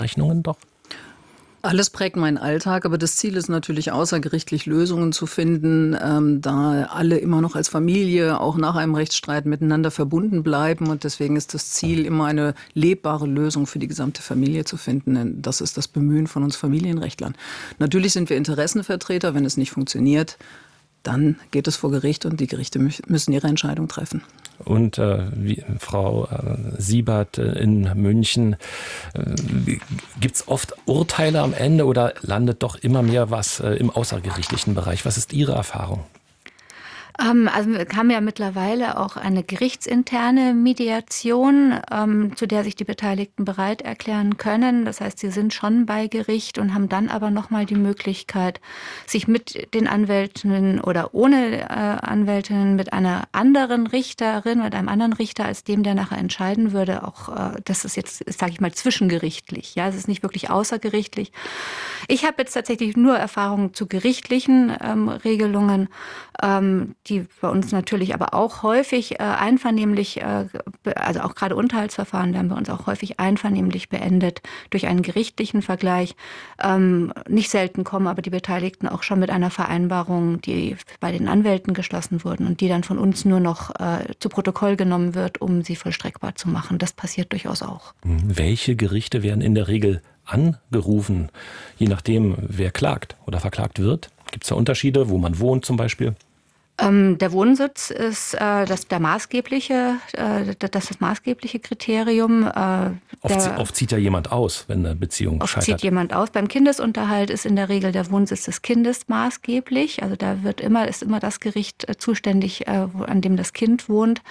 Rechnungen doch? Alles prägt meinen Alltag, aber das Ziel ist natürlich außergerichtlich Lösungen zu finden, da alle immer noch als Familie auch nach einem Rechtsstreit miteinander verbunden bleiben. Und deswegen ist das Ziel, immer eine lebbare Lösung für die gesamte Familie zu finden. Denn das ist das Bemühen von uns Familienrechtlern. Natürlich sind wir Interessenvertreter. Wenn es nicht funktioniert, dann geht es vor Gericht und die Gerichte müssen ihre Entscheidung treffen. Und Frau Siebert in München, gibt es oft Urteile am Ende oder landet doch immer mehr was im außergerichtlichen Bereich? Was ist Ihre Erfahrung? Also wir haben ja mittlerweile auch eine gerichtsinterne Mediation, zu der sich die Beteiligten bereit erklären können. Das heißt, sie sind schon bei Gericht und haben dann aber nochmal die Möglichkeit, sich mit den Anwältinnen oder ohne Anwältinnen mit einer anderen Richterin, mit einem anderen Richter als dem, der nachher entscheiden würde, auch das ist jetzt, sage ich mal, zwischengerichtlich. Ja, es ist nicht wirklich außergerichtlich. Ich habe jetzt tatsächlich nur Erfahrungen zu gerichtlichen Regelungen, die bei uns natürlich aber auch häufig einvernehmlich, also auch gerade Unterhaltsverfahren werden bei uns auch häufig einvernehmlich beendet durch einen gerichtlichen Vergleich. Nicht selten kommen aber die Beteiligten auch schon mit einer Vereinbarung, die bei den Anwälten geschlossen wurden und die dann von uns nur noch zu Protokoll genommen wird, um sie vollstreckbar zu machen. Das passiert durchaus auch. Welche Gerichte werden in der Regel angerufen, je nachdem, wer klagt oder verklagt wird? Gibt es da Unterschiede, wo man wohnt zum Beispiel? Der Wohnsitz ist das maßgebliche Kriterium. Oft zieht ja jemand aus, wenn eine Beziehung scheitert. Oft zieht jemand aus. Beim Kindesunterhalt ist in der Regel der Wohnsitz des Kindes maßgeblich. Also da ist immer das Gericht zuständig, an dem das Kind wohnt.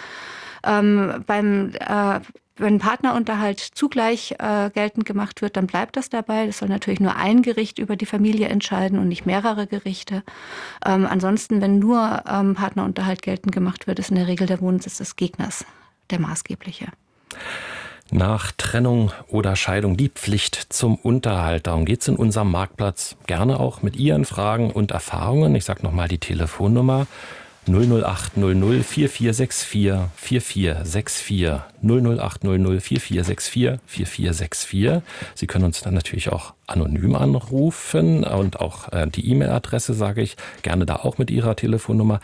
Wenn Partnerunterhalt zugleich geltend gemacht wird, dann bleibt das dabei. Das soll natürlich nur ein Gericht über die Familie entscheiden und nicht mehrere Gerichte. Ansonsten, wenn nur Partnerunterhalt geltend gemacht wird, ist in der Regel der Wohnsitz des Gegners der maßgebliche. Nach Trennung oder Scheidung die Pflicht zum Unterhalt. Darum geht es in unserem Marktplatz. Gerne auch mit Ihren Fragen und Erfahrungen. Ich sage nochmal die Telefonnummer 00800 4464 4464 00800 4464 4464. Sie können uns dann natürlich auch anonym anrufen und auch die E-Mail-Adresse sage ich gerne da auch mit Ihrer Telefonnummer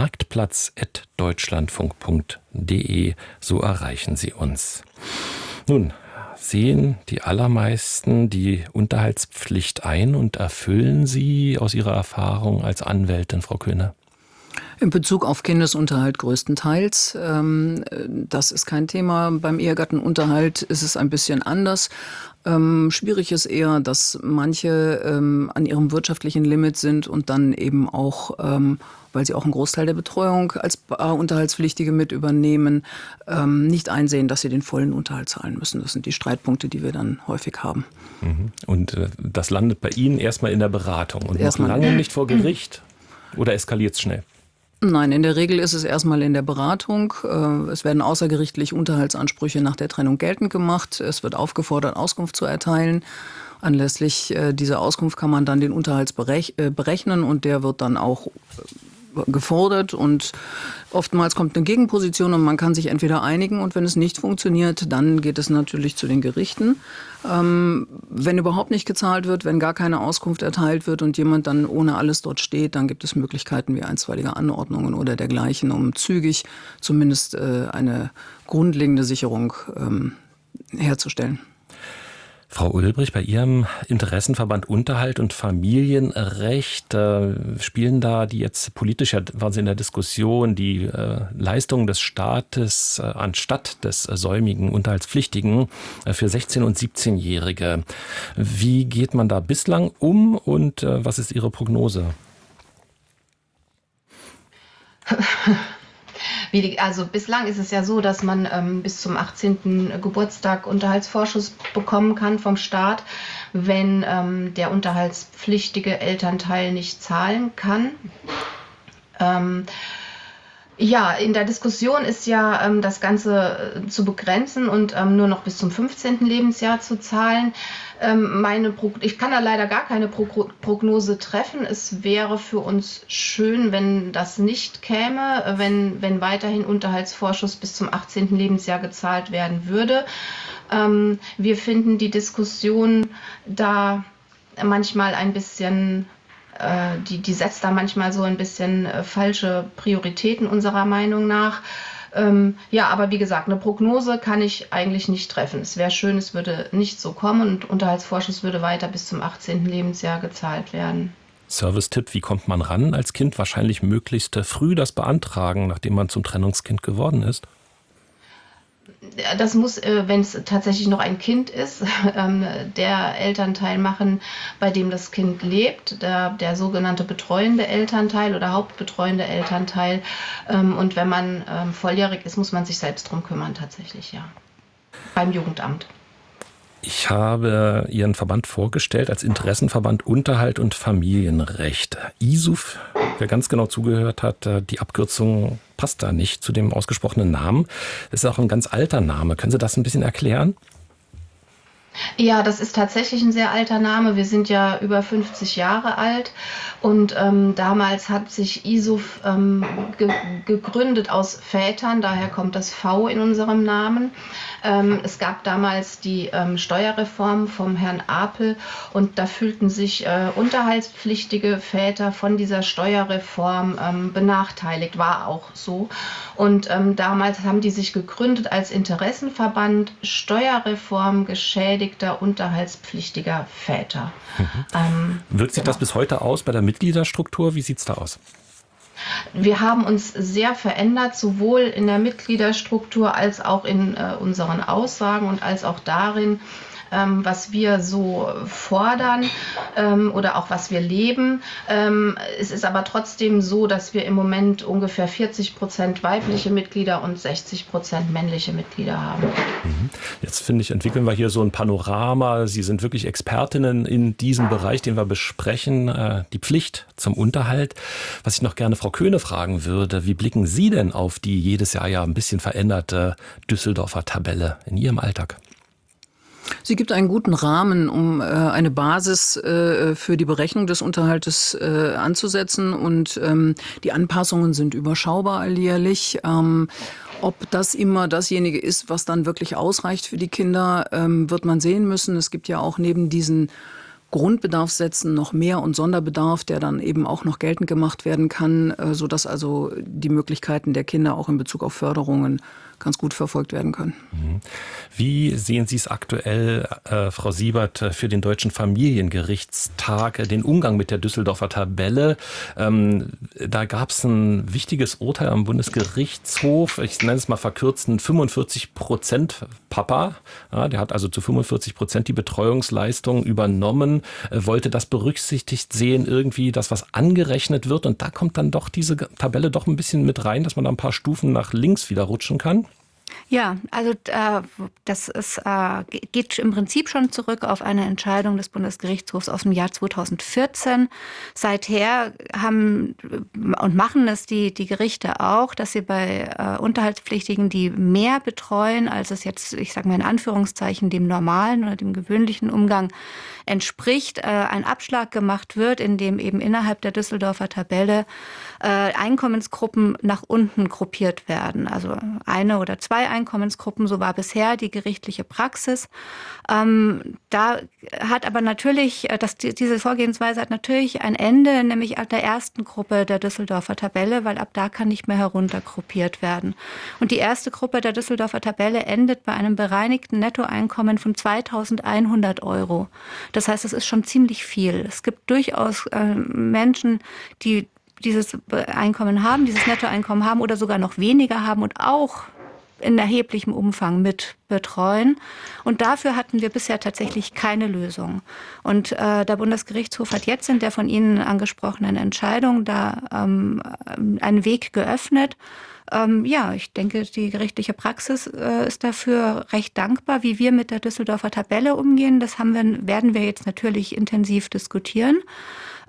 marktplatz@deutschlandfunk.de. So erreichen Sie uns. Nun sehen die allermeisten die Unterhaltspflicht ein und erfüllen sie aus Ihrer Erfahrung als Anwältin, Frau Köhne? In Bezug auf Kindesunterhalt größtenteils. Das ist kein Thema. Beim Ehegattenunterhalt ist es ein bisschen anders. Schwierig ist eher, dass manche an ihrem wirtschaftlichen Limit sind und dann eben auch, weil sie auch einen Großteil der Betreuung als Unterhaltspflichtige mit übernehmen, nicht einsehen, dass sie den vollen Unterhalt zahlen müssen. Das sind die Streitpunkte, die wir dann häufig haben. Und das landet bei Ihnen erstmal in der Beratung und noch lange nicht vor Gericht? Oder eskaliert es schnell? Nein, in der Regel ist es erstmal in der Beratung. Es werden außergerichtlich Unterhaltsansprüche nach der Trennung geltend gemacht. Es wird aufgefordert, Auskunft zu erteilen. Anlässlich dieser Auskunft kann man dann den Unterhalt berechnen und der wird dann auch gefordert und oftmals kommt eine Gegenposition und man kann sich entweder einigen und wenn es nicht funktioniert, dann geht es natürlich zu den Gerichten. Wenn überhaupt nicht gezahlt wird, wenn gar keine Auskunft erteilt wird und jemand dann ohne alles dort steht, dann gibt es Möglichkeiten wie einstweilige Anordnungen oder dergleichen, um zügig zumindest eine grundlegende Sicherung herzustellen. Frau Ulbrich, bei Ihrem Interessenverband Unterhalt und Familienrecht spielen da die jetzt politisch, ja, waren Sie in der Diskussion, die Leistungen des Staates anstatt des säumigen Unterhaltspflichtigen für 16- und 17-Jährige. Wie geht man da bislang um und was ist Ihre Prognose? Also bislang ist es ja so, dass man bis zum 18. Geburtstag Unterhaltsvorschuss bekommen kann vom Staat, wenn der unterhaltspflichtige Elternteil nicht zahlen kann. Ja, in der Diskussion ist ja das Ganze zu begrenzen und nur noch bis zum 15. Lebensjahr zu zahlen. Ich kann da leider gar keine Prognose treffen. Es wäre für uns schön, wenn das nicht käme, wenn weiterhin Unterhaltsvorschuss bis zum 18. Lebensjahr gezahlt werden würde. Wir finden die Diskussion da manchmal ein bisschen, die setzt da manchmal so ein bisschen falsche Prioritäten unserer Meinung nach. Ja, aber wie gesagt, eine Prognose kann ich eigentlich nicht treffen. Es wäre schön, es würde nicht so kommen und Unterhaltsvorschuss würde weiter bis zum 18. Lebensjahr gezahlt werden. Service-Tipp, wie kommt man ran als Kind? Wahrscheinlich möglichst früh das beantragen, nachdem man zum Trennungskind geworden ist. Das muss, wenn es tatsächlich noch ein Kind ist, der Elternteil machen, bei dem das Kind lebt, der sogenannte betreuende Elternteil oder hauptbetreuende Elternteil. Und wenn man volljährig ist, muss man sich selbst drum kümmern, tatsächlich, ja. Beim Jugendamt. Ich habe Ihren Verband vorgestellt als Interessenverband Unterhalt und Familienrecht. ISUF, wer ganz genau zugehört hat, die Abkürzung passt da nicht zu dem ausgesprochenen Namen. Das ist auch ein ganz alter Name. Können Sie das ein bisschen erklären? Ja, das ist tatsächlich ein sehr alter Name. Wir sind ja über 50 Jahre alt und damals hat sich ISUF gegründet aus Vätern, daher kommt das V in unserem Namen. Es gab damals die Steuerreform vom Herrn Apel und da fühlten sich unterhaltspflichtige Väter von dieser Steuerreform benachteiligt, war auch so. Und damals haben die sich gegründet als Interessenverband Steuerreform geschädigter unterhaltspflichtiger Väter. Wirkt sich das bis heute aus bei der Mitgliederstruktur? Wie sieht es da aus? Wir haben uns sehr verändert, sowohl in der Mitgliederstruktur als auch in unseren Aussagen und als auch darin, was wir so fordern oder auch was wir leben. Es ist aber trotzdem so, dass wir im Moment ungefähr 40% weibliche Mitglieder und 60% männliche Mitglieder haben. Jetzt finde ich, entwickeln wir hier so ein Panorama. Sie sind wirklich Expertinnen in diesem Bereich, den wir besprechen, die Pflicht zum Unterhalt. Was ich noch gerne Frau Köhne fragen würde, wie blicken Sie denn auf die jedes Jahr ja ein bisschen veränderte Düsseldorfer Tabelle in Ihrem Alltag? Sie gibt einen guten Rahmen, um eine Basis für die Berechnung des Unterhaltes anzusetzen. Und die Anpassungen sind überschaubar alljährlich. Ob das immer dasjenige ist, was dann wirklich ausreicht für die Kinder, wird man sehen müssen. Es gibt ja auch neben diesen Grundbedarfssätzen noch Mehr- und Sonderbedarf, der dann eben auch noch geltend gemacht werden kann, sodass also die Möglichkeiten der Kinder auch in Bezug auf Förderungen ganz gut verfolgt werden können. Wie sehen Sie es aktuell, Frau Siebert, für den Deutschen Familiengerichtstag, den Umgang mit der Düsseldorfer Tabelle? Da gab es ein wichtiges Urteil am Bundesgerichtshof, ich nenne es mal verkürzt, 45% Papa, ja, der hat also zu 45% die Betreuungsleistung übernommen, wollte das berücksichtigt sehen, irgendwie das, was angerechnet wird, und da kommt dann doch diese Tabelle doch ein bisschen mit rein, dass man da ein paar Stufen nach links wieder rutschen kann. Ja, also das geht im Prinzip schon zurück auf eine Entscheidung des Bundesgerichtshofs aus dem Jahr 2014. Seither haben und machen es die Gerichte auch, dass sie bei Unterhaltspflichtigen, die mehr betreuen, als es jetzt, ich sage mal in Anführungszeichen, dem normalen oder dem gewöhnlichen Umgang entspricht, ein Abschlag gemacht wird, in dem eben innerhalb der Düsseldorfer Tabelle Einkommensgruppen nach unten gruppiert werden. Also eine oder zwei Einkommensgruppen, so war bisher die gerichtliche Praxis. Da hat aber natürlich, diese Vorgehensweise hat natürlich ein Ende, nämlich ab der ersten Gruppe der Düsseldorfer Tabelle, weil ab da kann nicht mehr heruntergruppiert werden. Und die erste Gruppe der Düsseldorfer Tabelle endet bei einem bereinigten Nettoeinkommen von 2.100 €. Das heißt, es ist schon ziemlich viel. Es gibt durchaus Menschen, die dieses Einkommen haben, dieses Nettoeinkommen haben oder sogar noch weniger haben und auch in erheblichem Umfang mit betreuen. Und dafür hatten wir bisher tatsächlich keine Lösung. Und der Bundesgerichtshof hat jetzt in der von Ihnen angesprochenen Entscheidung da einen Weg geöffnet. Ja, ich denke, die gerichtliche Praxis ist dafür recht dankbar, wie wir mit der Düsseldorfer Tabelle umgehen. Das werden wir jetzt natürlich intensiv diskutieren.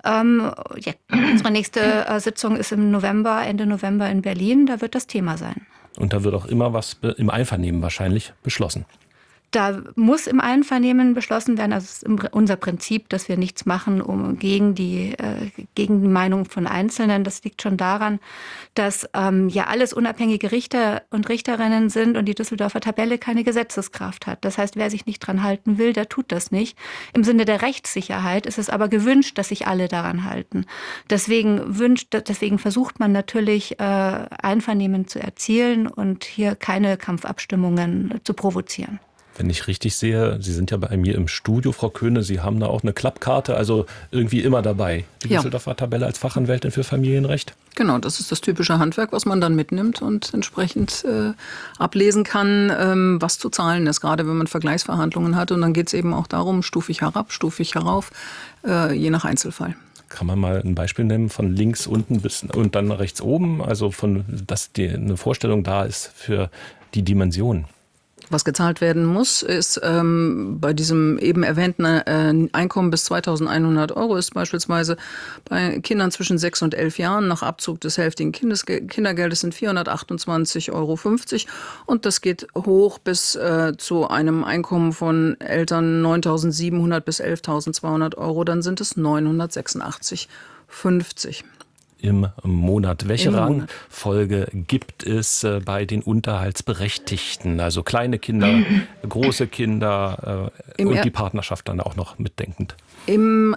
Unsere nächste Sitzung ist im November, Ende November in Berlin. Da wird das Thema sein. Und da wird auch immer was im Einvernehmen wahrscheinlich beschlossen. Da muss im Einvernehmen beschlossen werden. Also es ist unser Prinzip, dass wir nichts machen gegen die Meinung von Einzelnen. Das liegt schon daran, dass alles unabhängige Richter und Richterinnen sind und die Düsseldorfer Tabelle keine Gesetzeskraft hat. Das heißt, wer sich nicht dran halten will, der tut das nicht. Im Sinne der Rechtssicherheit ist es aber gewünscht, dass sich alle daran halten. Deswegen versucht man natürlich, Einvernehmen zu erzielen und hier keine Kampfabstimmungen zu provozieren. Wenn ich richtig sehe, Sie sind ja bei mir im Studio, Frau Köhne, Sie haben da auch eine Klappkarte, also irgendwie immer dabei. Die Düsseldorfer Tabelle als Fachanwältin für Familienrecht? Genau, das ist das typische Handwerk, was man dann mitnimmt und entsprechend ablesen kann, was zu zahlen ist, gerade wenn man Vergleichsverhandlungen hat. Und dann geht es eben auch darum, stufig herab, stufig herauf, je nach Einzelfall. Kann man mal ein Beispiel nennen von links unten bis und dann rechts oben, also dass eine Vorstellung da ist für die Dimension? Was gezahlt werden muss, ist bei diesem eben erwähnten Einkommen bis 2.100 € ist beispielsweise bei Kindern zwischen 6 und 11 Jahren nach Abzug des hälftigen Kindergeldes sind 428,50 € und das geht hoch bis zu einem Einkommen von Eltern 9.700 bis 11.200 €, dann sind es 986,50 €. Im Monat. Welche Rangfolge gibt es bei den Unterhaltsberechtigten? Also kleine Kinder, große Kinder und die Partnerschaft dann auch noch mitdenkend. Im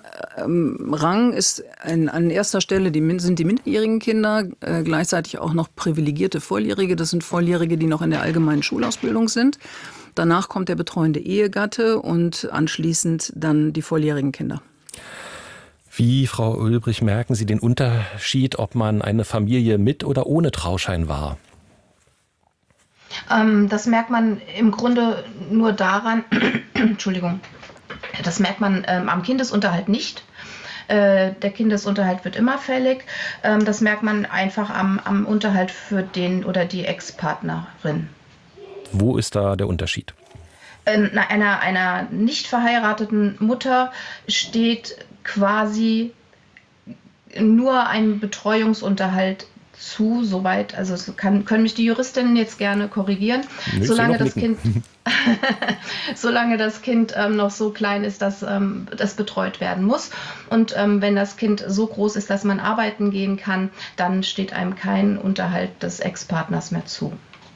Rang ist an erster Stelle sind die minderjährigen Kinder, gleichzeitig auch noch privilegierte Volljährige. Das sind Volljährige, die noch in der allgemeinen Schulausbildung sind. Danach kommt der betreuende Ehegatte und anschließend dann die volljährigen Kinder. Wie, Frau Ulbrich, merken Sie den Unterschied, ob man eine Familie mit oder ohne Trauschein war? Das merkt man im Grunde nur daran, Entschuldigung, das merkt man am Kindesunterhalt nicht. Der Kindesunterhalt wird immer fällig. Das merkt man einfach am Unterhalt für den oder die Ex-Partnerin. Wo ist da der Unterschied? Einer nicht verheirateten Mutter steht quasi nur ein Betreuungsunterhalt zu, soweit, also können mich die Juristinnen jetzt gerne korrigieren, solange das Kind noch so klein ist, dass das betreut werden muss. Und wenn das Kind so groß ist, dass man arbeiten gehen kann, dann steht einem kein Unterhalt des Ex-Partners mehr zu.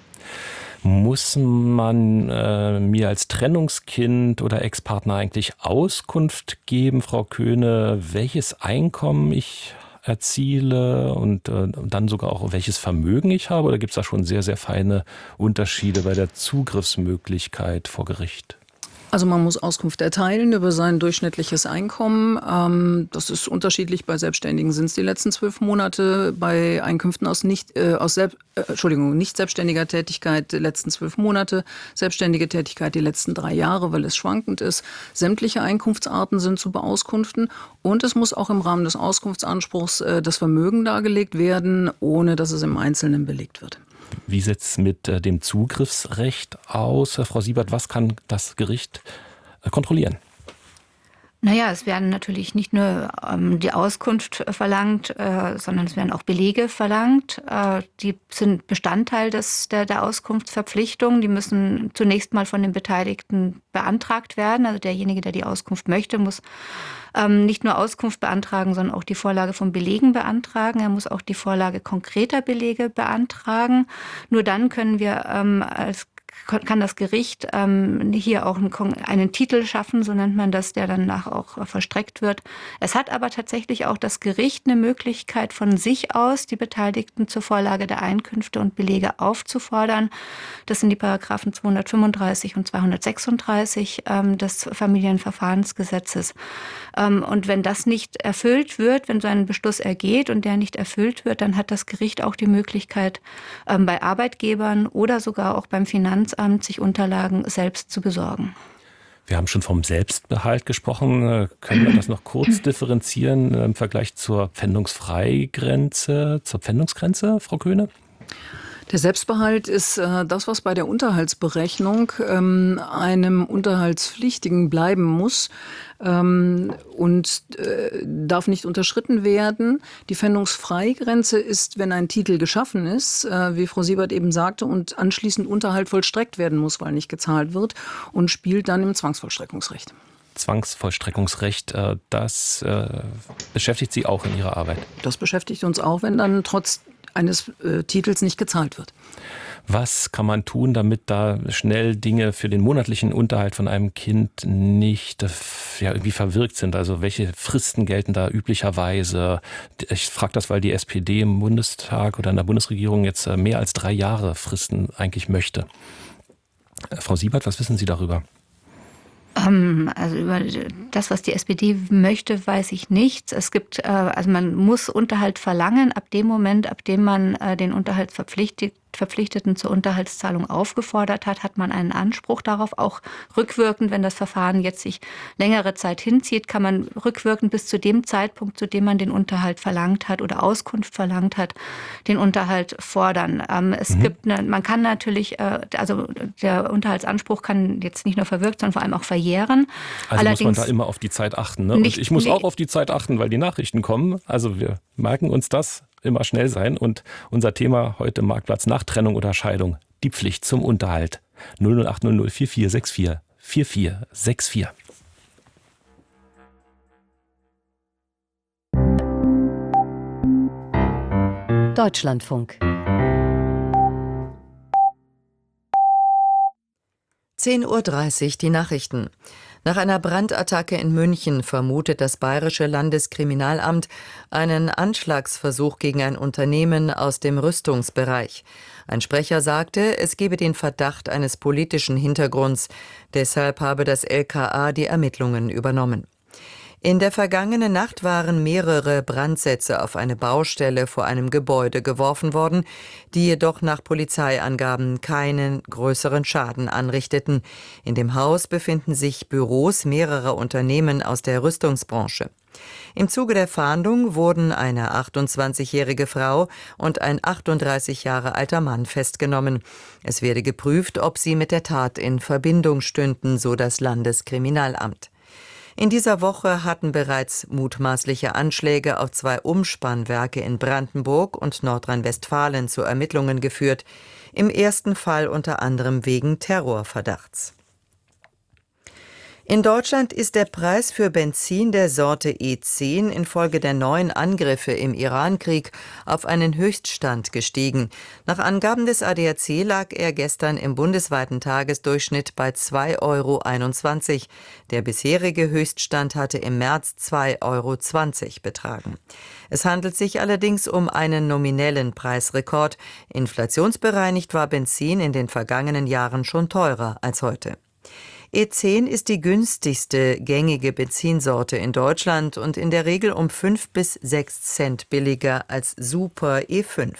Muss man mir als Trennungskind oder Ex-Partner eigentlich Auskunft geben, Frau Köhne, welches Einkommen ich erziele und dann sogar auch welches Vermögen ich habe? Oder gibt es da schon sehr, sehr feine Unterschiede bei der Zugriffsmöglichkeit vor Gericht? Also man muss Auskunft erteilen über sein durchschnittliches Einkommen. Das ist unterschiedlich. Bei Selbstständigen sind es die letzten 12 Monate, bei Einkünften aus nicht selbstständiger Tätigkeit die letzten 12 Monate, selbstständige Tätigkeit die letzten 3 Jahre, weil es schwankend ist. Sämtliche Einkunftsarten sind zu beauskunften und es muss auch im Rahmen des Auskunftsanspruchs das Vermögen dargelegt werden, ohne dass es im Einzelnen belegt wird. Wie sieht es mit dem Zugriffsrecht aus? Frau Siebert, was kann das Gericht kontrollieren? Naja, es werden natürlich nicht nur die Auskunft verlangt, sondern es werden auch Belege verlangt. Die sind Bestandteil der Auskunftsverpflichtung. Die müssen zunächst mal von den Beteiligten beantragt werden. Also derjenige, der die Auskunft möchte, muss nicht nur Auskunft beantragen, sondern auch die Vorlage von Belegen beantragen. Er muss auch die Vorlage konkreter Belege beantragen. Nur dann können wir kann das Gericht hier auch einen Titel schaffen, so nennt man das, der danach auch verstreckt wird. Es hat aber tatsächlich auch das Gericht eine Möglichkeit, von sich aus die Beteiligten zur Vorlage der Einkünfte und Belege aufzufordern. Das sind die Paragraphen 235 und 236 des Familienverfahrensgesetzes. Und wenn das nicht erfüllt wird, wenn so ein Beschluss ergeht und der nicht erfüllt wird, dann hat das Gericht auch die Möglichkeit, bei Arbeitgebern oder sogar auch beim Finanzamt sich Unterlagen selbst zu besorgen. Wir haben schon vom Selbstbehalt gesprochen. Können wir das noch kurz differenzieren im Vergleich zur Pfändungsfreigrenze, zur Pfändungsgrenze, Frau Köhne? Der Selbstbehalt ist das, was bei der Unterhaltsberechnung einem Unterhaltspflichtigen bleiben muss und darf nicht unterschritten werden. Die Pfändungsfreigrenze ist, wenn ein Titel geschaffen ist, wie Frau Siebert eben sagte, und anschließend Unterhalt vollstreckt werden muss, weil nicht gezahlt wird, und spielt dann im Zwangsvollstreckungsrecht. Zwangsvollstreckungsrecht, das beschäftigt Sie auch in Ihrer Arbeit? Das beschäftigt uns auch, wenn dann trotz eines Titels nicht gezahlt wird. Was kann man tun, damit da schnell Dinge für den monatlichen Unterhalt von einem Kind nicht irgendwie verwirkt sind? Also welche Fristen gelten da üblicherweise? Ich frage das, weil die SPD im Bundestag oder in der Bundesregierung jetzt mehr als 3 Jahre Fristen eigentlich möchte. Frau Siebert, was wissen Sie darüber? Also über das, was die SPD möchte, weiß ich nichts. Es gibt, also man muss Unterhalt verlangen ab dem Moment, ab dem man den Unterhaltsverpflichteten zur Unterhaltszahlung aufgefordert hat, hat man einen Anspruch darauf. Auch rückwirkend, wenn das Verfahren jetzt sich längere Zeit hinzieht, kann man rückwirkend bis zu dem Zeitpunkt, zu dem man den Unterhalt verlangt hat oder Auskunft verlangt hat, den Unterhalt fordern. Man kann natürlich, also der Unterhaltsanspruch kann jetzt nicht nur verwirkt, sondern vor allem auch verjähren. Also allerdings muss man da immer auf die Zeit achten, ne? Und ich muss auch auf die Zeit achten, weil die Nachrichten kommen. Also wir merken uns das, immer schnell sein. Und unser Thema heute im Marktplatz: nach Trennung oder Scheidung, die Pflicht zum Unterhalt. 00800 4464 4464. Deutschlandfunk. 10:30 Uhr die Nachrichten. Nach einer Brandattacke in München vermutet das Bayerische Landeskriminalamt einen Anschlagsversuch gegen ein Unternehmen aus dem Rüstungsbereich. Ein Sprecher sagte, es gebe den Verdacht eines politischen Hintergrunds. Deshalb habe das LKA die Ermittlungen übernommen. In der vergangenen Nacht waren mehrere Brandsätze auf eine Baustelle vor einem Gebäude geworfen worden, die jedoch nach Polizeiangaben keinen größeren Schaden anrichteten. In dem Haus befinden sich Büros mehrerer Unternehmen aus der Rüstungsbranche. Im Zuge der Fahndung wurden eine 28-jährige Frau und ein 38 Jahre alter Mann festgenommen. Es werde geprüft, ob sie mit der Tat in Verbindung stünden, so das Landeskriminalamt. In dieser Woche hatten bereits mutmaßliche Anschläge auf 2 Umspannwerke in Brandenburg und Nordrhein-Westfalen zu Ermittlungen geführt, im ersten Fall unter anderem wegen Terrorverdachts. In Deutschland ist der Preis für Benzin der Sorte E10 infolge der neuen Angriffe im Irankrieg auf einen Höchststand gestiegen. Nach Angaben des ADAC lag er gestern im bundesweiten Tagesdurchschnitt bei 2,21 €. Der bisherige Höchststand hatte im März 2,20 € betragen. Es handelt sich allerdings um einen nominellen Preisrekord. Inflationsbereinigt war Benzin in den vergangenen Jahren schon teurer als heute. E10 ist die günstigste gängige Benzinsorte in Deutschland und in der Regel um 5 bis 6 Cent billiger als Super E5.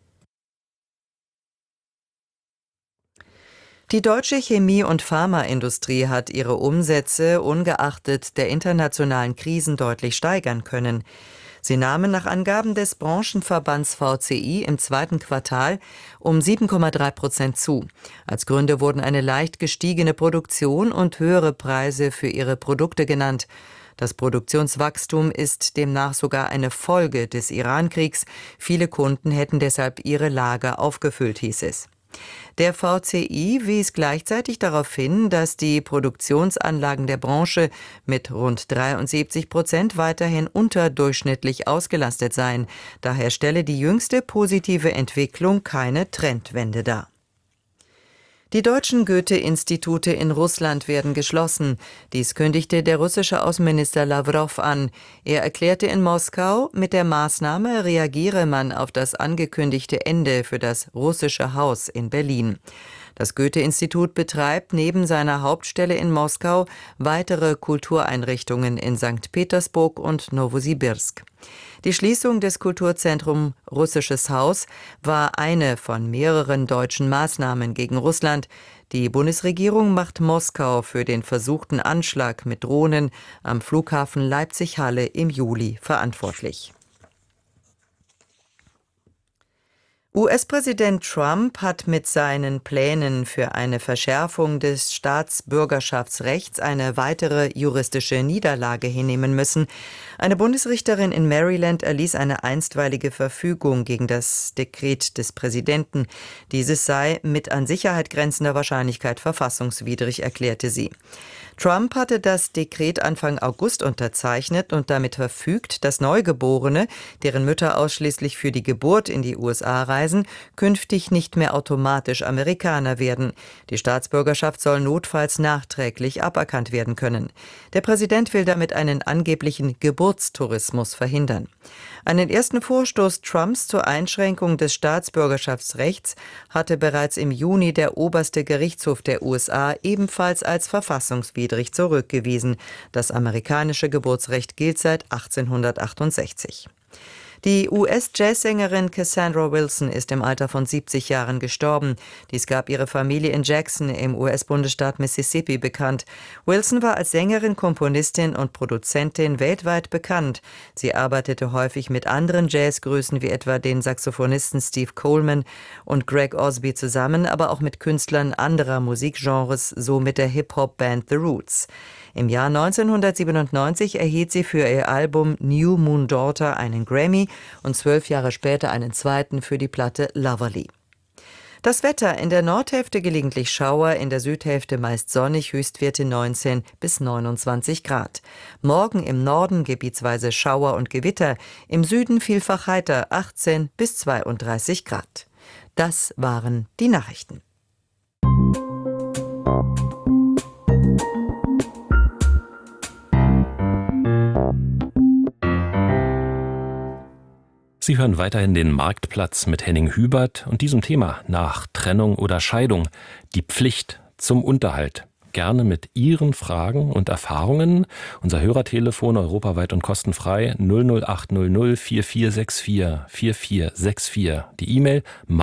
Die deutsche Chemie- und Pharmaindustrie hat ihre Umsätze ungeachtet der internationalen Krisen deutlich steigern können. Sie nahmen nach Angaben des Branchenverbands VCI im 2. Quartal um 7,3% zu. Als Gründe wurden eine leicht gestiegene Produktion und höhere Preise für ihre Produkte genannt. Das Produktionswachstum ist demnach sogar eine Folge des Irankriegs. Viele Kunden hätten deshalb ihre Lager aufgefüllt, hieß es. Der VCI wies gleichzeitig darauf hin, dass die Produktionsanlagen der Branche mit rund 73% weiterhin unterdurchschnittlich ausgelastet seien. Daher stelle die jüngste positive Entwicklung keine Trendwende dar. Die deutschen Goethe-Institute in Russland werden geschlossen. Dies kündigte der russische Außenminister Lawrow an. Er erklärte in Moskau, mit der Maßnahme reagiere man auf das angekündigte Ende für das russische Haus in Berlin. Das Goethe-Institut betreibt neben seiner Hauptstelle in Moskau weitere Kultureinrichtungen in St. Petersburg und Nowosibirsk. Die Schließung des Kulturzentrums Russisches Haus war eine von mehreren deutschen Maßnahmen gegen Russland. Die Bundesregierung macht Moskau für den versuchten Anschlag mit Drohnen am Flughafen Leipzig-Halle im Juli verantwortlich. US-Präsident Trump hat mit seinen Plänen für eine Verschärfung des Staatsbürgerschaftsrechts eine weitere juristische Niederlage hinnehmen müssen. Eine Bundesrichterin in Maryland erließ eine einstweilige Verfügung gegen das Dekret des Präsidenten. Dieses sei mit an Sicherheit grenzender Wahrscheinlichkeit verfassungswidrig, erklärte sie. Trump hatte das Dekret Anfang August unterzeichnet und damit verfügt, dass Neugeborene, deren Mütter ausschließlich für die Geburt in die USA reisen, künftig nicht mehr automatisch Amerikaner werden. Die Staatsbürgerschaft soll notfalls nachträglich aberkannt werden können. Der Präsident will damit einen angeblichen Geburtstourismus verhindern. Einen ersten Vorstoß Trumps zur Einschränkung des Staatsbürgerschaftsrechts hatte bereits im Juni der oberste Gerichtshof der USA ebenfalls als verfassungswidrig zurückgewiesen. Das amerikanische Geburtsrecht gilt seit 1868. Die US-Jazzsängerin Cassandra Wilson ist im Alter von 70 Jahren gestorben. Dies gab ihre Familie in Jackson im US-Bundesstaat Mississippi bekannt. Wilson war als Sängerin, Komponistin und Produzentin weltweit bekannt. Sie arbeitete häufig mit anderen Jazzgrößen wie etwa den Saxophonisten Steve Coleman und Greg Osby zusammen, aber auch mit Künstlern anderer Musikgenres, so mit der Hip-Hop-Band The Roots. Im Jahr 1997 erhielt sie für ihr Album New Moon Daughter einen Grammy und 12 Jahre später einen zweiten für die Platte Loverly. Das Wetter: in der Nordhälfte gelegentlich Schauer, in der Südhälfte meist sonnig, Höchstwerte 19 bis 29 Grad. Morgen im Norden gebietsweise Schauer und Gewitter, im Süden vielfach heiter, 18 bis 32 Grad. Das waren die Nachrichten. Sie hören weiterhin den Marktplatz mit Henning Hubert und diesem Thema nach Trennung oder Scheidung, die Pflicht zum Unterhalt. Gerne mit Ihren Fragen und Erfahrungen. Unser Hörertelefon europaweit und kostenfrei 00800 4464 4464. Die E-Mail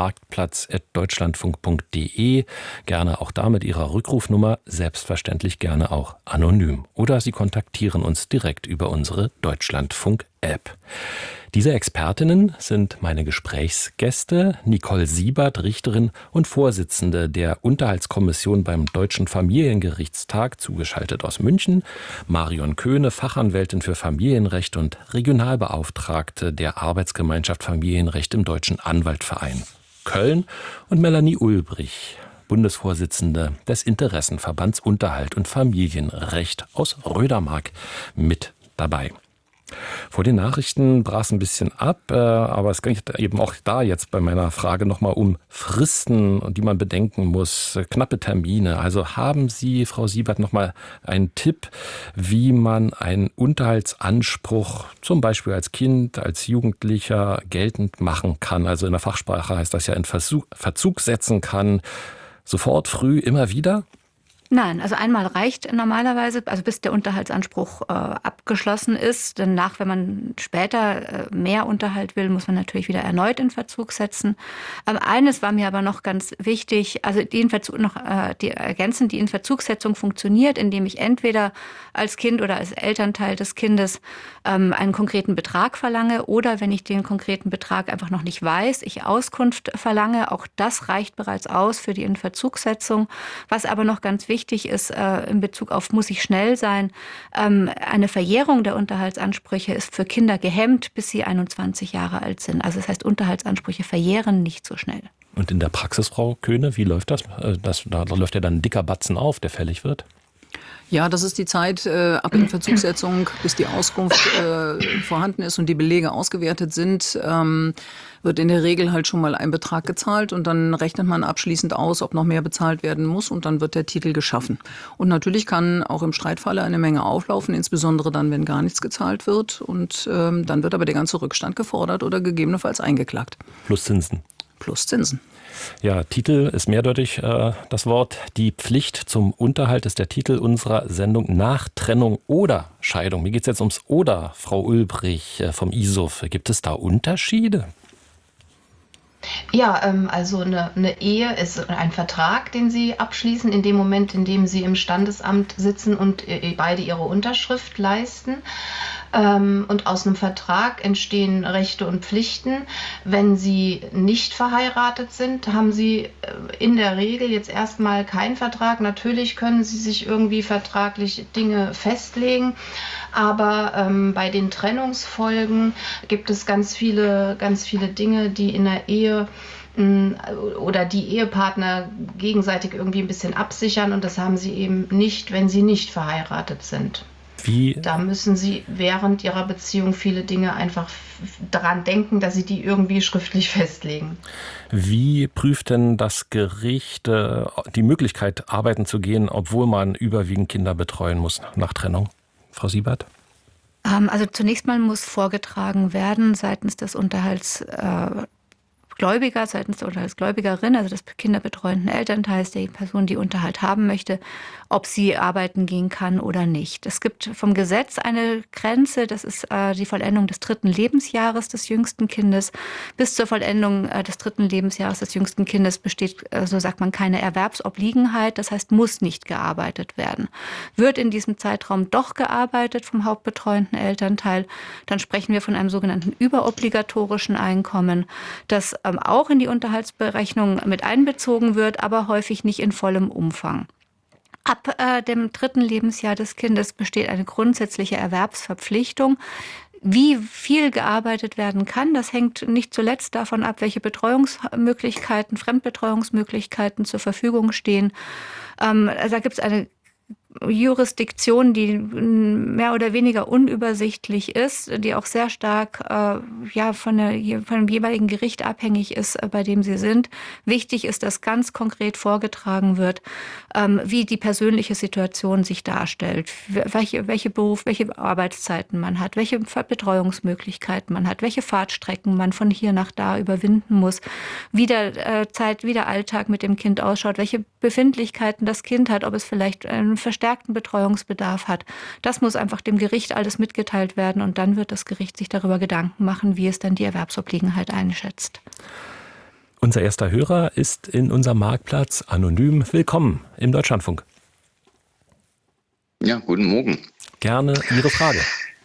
marktplatz@deutschlandfunk.de. Gerne auch da mit Ihrer Rückrufnummer, selbstverständlich gerne auch anonym. Oder Sie kontaktieren uns direkt über unsere Deutschlandfunk-App. Diese Expertinnen sind meine Gesprächsgäste: Nicole Siebert, Richterin und Vorsitzende der Unterhaltskommission beim Deutschen Familiengerichtstag, zugeschaltet aus München; Marion Köhne, Fachanwältin für Familienrecht und Regionalbeauftragte der Arbeitsgemeinschaft Familienrecht im Deutschen Anwaltverein Köln; und Melanie Ulbrich, Bundesvorsitzende des Interessenverbands Unterhalt und Familienrecht aus Rödermark, mit dabei. Vor den Nachrichten brach es ein bisschen ab, aber es geht eben auch da jetzt bei meiner Frage nochmal um Fristen, die man bedenken muss, knappe Termine. Also haben Sie, Frau Siebert, nochmal einen Tipp, wie man einen Unterhaltsanspruch zum Beispiel als Kind, als Jugendlicher geltend machen kann? Also in der Fachsprache heißt das ja in Verzug setzen kann. Sofort, früh, immer wieder? Nein, also einmal reicht normalerweise, also bis der Unterhaltsanspruch abgeschlossen ist. Danach, wenn man später mehr Unterhalt will, muss man natürlich wieder erneut in Verzug setzen. Eines war mir aber noch ganz wichtig, also die Inverzugssetzung funktioniert, indem ich entweder als Kind oder als Elternteil des Kindes einen konkreten Betrag verlange oder, wenn ich den konkreten Betrag einfach noch nicht weiß, ich Auskunft verlange. Auch das reicht bereits aus für die Inverzugssetzung. Was aber noch ganz wichtig ist in Bezug auf muss ich schnell sein, eine Verjährung der Unterhaltsansprüche ist für Kinder gehemmt, bis sie 21 Jahre alt sind. Also das heißt, Unterhaltsansprüche verjähren nicht so schnell. Und in der Praxis, Frau Köhne, wie läuft das? Da läuft ja dann ein dicker Batzen auf, der fällig wird? Ja, das ist die Zeit ab Inverzugssetzung, bis die Auskunft vorhanden ist und die Belege ausgewertet sind, wird in der Regel halt schon mal ein Betrag gezahlt und dann rechnet man abschließend aus, ob noch mehr bezahlt werden muss und dann wird der Titel geschaffen. Und natürlich kann auch im Streitfalle eine Menge auflaufen, insbesondere dann, wenn gar nichts gezahlt wird und dann wird aber der ganze Rückstand gefordert oder gegebenenfalls eingeklagt. Plus Zinsen. Plus Zinsen. Ja, Titel ist mehrdeutig das Wort. Die Pflicht zum Unterhalt ist der Titel unserer Sendung nach Trennung oder Scheidung. Mir geht es jetzt ums Oder, Frau Ulbrich vom ISUF. Gibt es da Unterschiede? Ja, also eine Ehe ist ein Vertrag, den Sie abschließen, in dem Moment, in dem Sie im Standesamt sitzen und beide Ihre Unterschrift leisten. Und aus einem Vertrag entstehen Rechte und Pflichten. Wenn Sie nicht verheiratet sind, haben Sie in der Regel jetzt erstmal keinen Vertrag. Natürlich können Sie sich irgendwie vertraglich Dinge festlegen, aber bei den Trennungsfolgen gibt es ganz viele Dinge, die in der Ehe oder die Ehepartner gegenseitig irgendwie ein bisschen absichern, und das haben sie eben nicht, wenn sie nicht verheiratet sind. Da müssen Sie während Ihrer Beziehung viele Dinge einfach daran denken, dass Sie die irgendwie schriftlich festlegen. Wie prüft denn das Gericht die Möglichkeit, arbeiten zu gehen, obwohl man überwiegend Kinder betreuen muss nach Trennung? Frau Siebert? Also zunächst mal muss vorgetragen werden seitens des Unterhaltsgläubiger, seitens der Unterhaltsgläubigerin, also des kinderbetreuenden Elternteils, der Person, die Unterhalt haben möchte, ob sie arbeiten gehen kann oder nicht. Es gibt vom Gesetz eine Grenze, das ist die Vollendung des 3. Lebensjahres des jüngsten Kindes. Bis zur Vollendung des 3. Lebensjahres des jüngsten Kindes besteht, so sagt man, keine Erwerbsobliegenheit, das heißt, muss nicht gearbeitet werden. Wird in diesem Zeitraum doch gearbeitet vom hauptbetreuenden Elternteil, dann sprechen wir von einem sogenannten überobligatorischen Einkommen, das auch in die Unterhaltsberechnung mit einbezogen wird, aber häufig nicht in vollem Umfang. Ab dem 3. Lebensjahr des Kindes besteht eine grundsätzliche Erwerbsverpflichtung. Wie viel gearbeitet werden kann, das hängt nicht zuletzt davon ab, welche Betreuungsmöglichkeiten, Fremdbetreuungsmöglichkeiten zur Verfügung stehen. Da gibt es eine Jurisdiktion, die mehr oder weniger unübersichtlich ist, die auch sehr stark von dem jeweiligen Gericht abhängig ist, bei dem sie sind. Wichtig ist, dass ganz konkret vorgetragen wird, wie die persönliche Situation sich darstellt, welche Arbeitszeiten man hat, welche Betreuungsmöglichkeiten man hat, welche Fahrtstrecken man von hier nach da überwinden muss, wie der Alltag mit dem Kind ausschaut, welche Befindlichkeiten das Kind hat, ob es vielleicht einen verstärkten Betreuungsbedarf hat. Das muss einfach dem Gericht alles mitgeteilt werden, und dann wird das Gericht sich darüber Gedanken machen, wie es dann die Erwerbsobliegenheit einschätzt. Unser erster Hörer ist in unserem Marktplatz anonym. Willkommen im Deutschlandfunk. Ja, guten Morgen. Gerne Ihre Frage.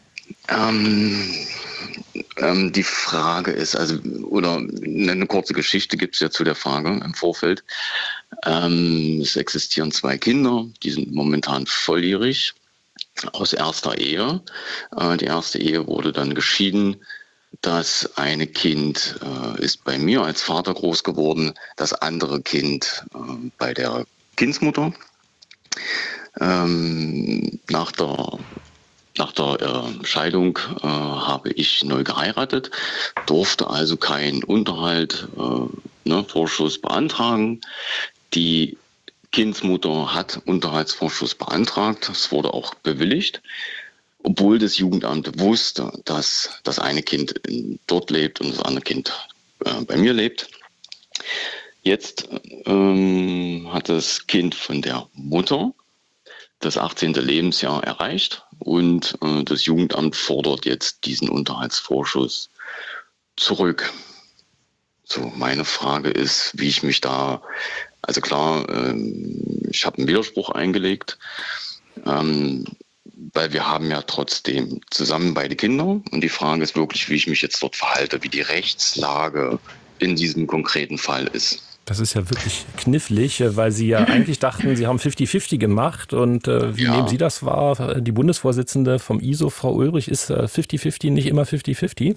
Die Frage ist, oder eine kurze Geschichte gibt es ja zu der Frage im Vorfeld. Es existieren 2 Kinder, die sind momentan volljährig aus erster Ehe. Die erste Ehe wurde dann geschieden. Das eine Kind ist bei mir als Vater groß geworden, das andere Kind bei der Kindsmutter. Nach der Scheidung habe ich neu geheiratet, durfte also keinen Unterhalt, Vorschuss beantragen. Die Kindsmutter hat Unterhaltsvorschuss beantragt, es wurde auch bewilligt, obwohl das Jugendamt wusste, dass das eine Kind dort lebt und das andere Kind bei mir lebt. Jetzt hat das Kind von der Mutter das 18. Lebensjahr erreicht, und das Jugendamt fordert jetzt diesen Unterhaltsvorschuss zurück. So, meine Frage ist, wie ich mich da, also klar, ich habe einen Widerspruch eingelegt, weil wir haben ja trotzdem zusammen beide Kinder, und die Frage ist wirklich, wie ich mich jetzt dort verhalte, wie die Rechtslage in diesem konkreten Fall ist. Das ist ja wirklich knifflig, weil Sie ja eigentlich dachten, Sie haben 50-50 gemacht. Und wie nehmen Sie das wahr? Die Bundesvorsitzende vom ISO, Frau Ulrich, ist 50-50 nicht immer 50-50?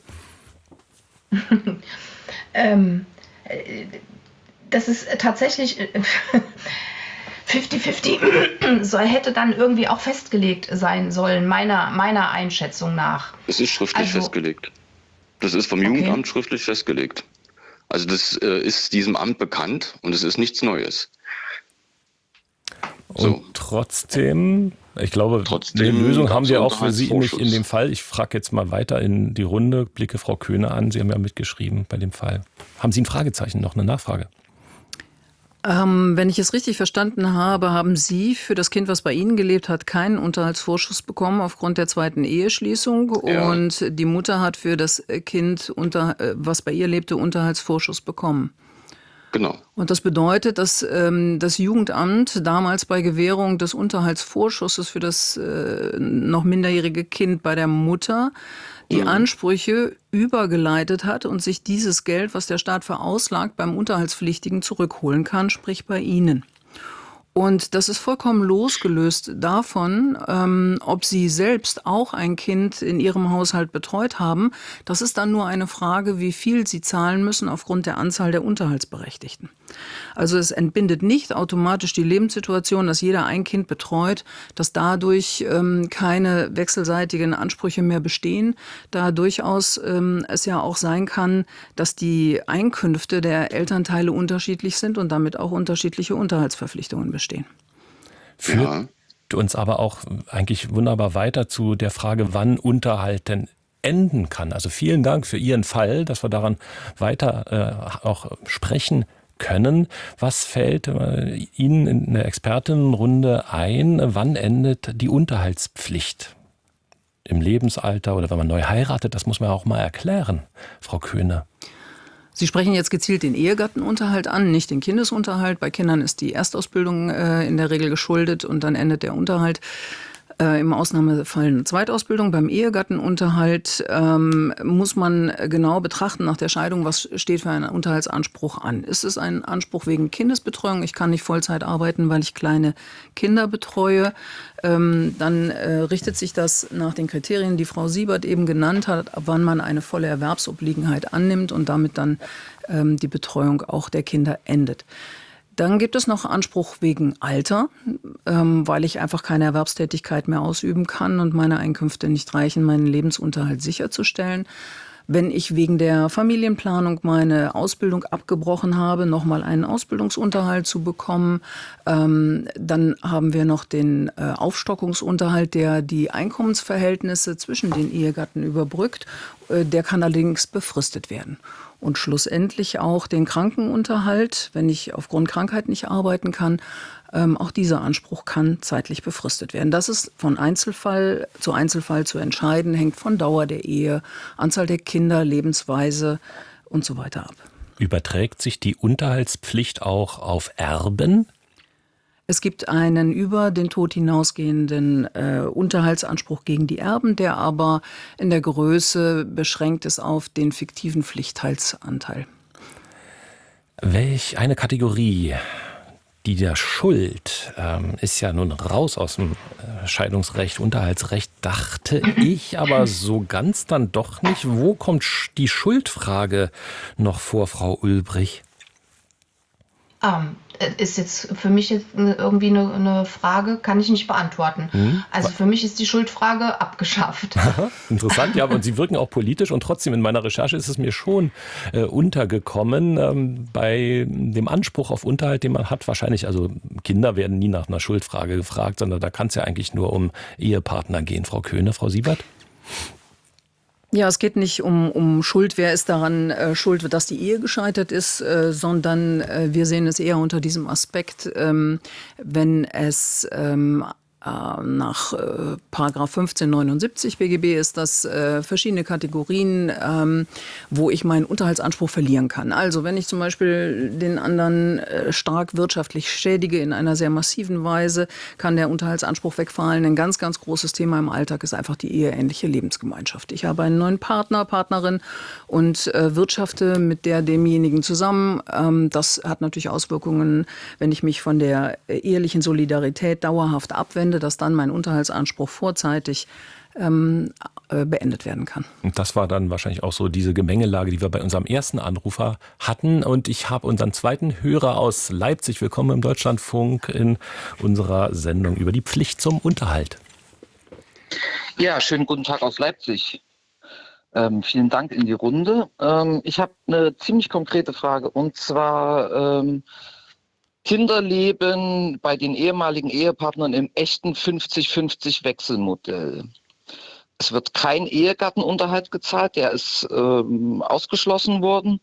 Das ist tatsächlich 50-50 hätte dann irgendwie auch festgelegt sein sollen, meiner Einschätzung nach. Es ist schriftlich festgelegt. Das ist vom Jugendamt schriftlich festgelegt. Also das ist diesem Amt bekannt, und es ist nichts Neues. Und trotzdem, ich glaube, eine Lösung haben wir auch für Sie nicht in dem Fall. Ich frage jetzt mal weiter in die Runde, blicke Frau Köhne an. Sie haben ja mitgeschrieben bei dem Fall. Haben Sie ein Fragezeichen, noch eine Nachfrage? Wenn ich es richtig verstanden habe, haben Sie für das Kind, was bei Ihnen gelebt hat, keinen Unterhaltsvorschuss bekommen aufgrund der zweiten Eheschließung. Ja. Und die Mutter hat für das Kind, was bei ihr lebte, Unterhaltsvorschuss bekommen. Genau. Und das bedeutet, dass das Jugendamt damals bei Gewährung des Unterhaltsvorschusses für das noch minderjährige Kind bei der Mutter die Ansprüche übergeleitet hat und sich dieses Geld, was der Staat verauslagt, beim Unterhaltspflichtigen zurückholen kann, sprich bei Ihnen. Und das ist vollkommen losgelöst davon, ob Sie selbst auch ein Kind in Ihrem Haushalt betreut haben. Das ist dann nur eine Frage, wie viel Sie zahlen müssen aufgrund der Anzahl der Unterhaltsberechtigten. Also es entbindet nicht automatisch die Lebenssituation, dass jeder ein Kind betreut, dass dadurch keine wechselseitigen Ansprüche mehr bestehen, da durchaus es ja auch sein kann, dass die Einkünfte der Elternteile unterschiedlich sind und damit auch unterschiedliche Unterhaltsverpflichtungen bestehen. Führt uns aber auch eigentlich wunderbar weiter zu der Frage, wann Unterhalt denn enden kann. Also vielen Dank für Ihren Fall, dass wir daran weiter auch sprechen können. Was fällt Ihnen in der Expertinnenrunde ein? Wann endet die Unterhaltspflicht? Im Lebensalter oder wenn man neu heiratet? Das muss man auch mal erklären, Frau Köhne. Sie sprechen jetzt gezielt den Ehegattenunterhalt an, nicht den Kindesunterhalt. Bei Kindern ist die Erstausbildung in der Regel geschuldet und dann endet der Unterhalt. Im Ausnahmefall eine Zweitausbildung. Beim Ehegattenunterhalt muss man genau betrachten nach der Scheidung, was steht für einen Unterhaltsanspruch an. Ist es ein Anspruch wegen Kindesbetreuung? Ich kann nicht Vollzeit arbeiten, weil ich kleine Kinder betreue. Dann richtet sich das nach den Kriterien, die Frau Siebert eben genannt hat, ab wann man eine volle Erwerbsobliegenheit annimmt und damit dann die Betreuung auch der Kinder endet. Dann gibt es noch Anspruch wegen Alter, weil ich einfach keine Erwerbstätigkeit mehr ausüben kann und meine Einkünfte nicht reichen, meinen Lebensunterhalt sicherzustellen. Wenn ich wegen der Familienplanung meine Ausbildung abgebrochen habe, nochmal einen Ausbildungsunterhalt zu bekommen, dann haben wir noch den Aufstockungsunterhalt, der die Einkommensverhältnisse zwischen den Ehegatten überbrückt. Der kann allerdings befristet werden. Und schlussendlich auch den Krankenunterhalt, wenn ich aufgrund Krankheit nicht arbeiten kann. Auch dieser Anspruch kann zeitlich befristet werden. Das ist von Einzelfall zu entscheiden, hängt von Dauer der Ehe, Anzahl der Kinder, Lebensweise und so weiter ab. Überträgt sich die Unterhaltspflicht auch auf Erben? Es gibt einen über den Tod hinausgehenden Unterhaltsanspruch gegen die Erben, der aber in der Größe beschränkt ist auf den fiktiven Pflichtteilsanteil. Welch eine Kategorie, die der Schuld, ist ja nun raus aus dem Scheidungsrecht, Unterhaltsrecht, dachte ich, aber so ganz dann doch nicht. Wo kommt die Schuldfrage noch vor, Frau Ulbrich? Ist jetzt für mich jetzt irgendwie eine Frage, kann ich nicht beantworten. Also für mich ist die Schuldfrage abgeschafft. Aha, interessant, ja, und Sie wirken auch politisch und trotzdem in meiner Recherche ist es mir schon untergekommen, bei dem Anspruch auf Unterhalt, den man hat, wahrscheinlich, also Kinder werden nie nach einer Schuldfrage gefragt, sondern da kann es ja eigentlich nur um Ehepartner gehen. Frau Köhne, Frau Siebert? Ja, es geht nicht um Schuld, wer ist daran schuld, dass die Ehe gescheitert ist, sondern wir sehen es eher unter diesem Aspekt, wenn es nach Paragraph 1579 BGB ist das verschiedene Kategorien, wo ich meinen Unterhaltsanspruch verlieren kann. Also wenn ich zum Beispiel den anderen stark wirtschaftlich schädige in einer sehr massiven Weise, kann der Unterhaltsanspruch wegfallen. Ein ganz, ganz großes Thema im Alltag ist einfach die eheähnliche Lebensgemeinschaft. Ich habe einen neuen Partner, Partnerin und wirtschafte mit demjenigen zusammen. Das hat natürlich Auswirkungen, wenn ich mich von der ehelichen Solidarität dauerhaft abwende, dass dann mein Unterhaltsanspruch vorzeitig beendet werden kann. Und das war dann wahrscheinlich auch so diese Gemengelage, die wir bei unserem ersten Anrufer hatten. Und ich habe unseren zweiten Hörer aus Leipzig. Willkommen im Deutschlandfunk in unserer Sendung über die Pflicht zum Unterhalt. Ja, schönen guten Tag aus Leipzig. Vielen Dank in die Runde. Ich habe eine ziemlich konkrete Frage und zwar Kinder leben bei den ehemaligen Ehepartnern im echten 50-50 Wechselmodell. Es wird kein Ehegattenunterhalt gezahlt, der ist ausgeschlossen worden.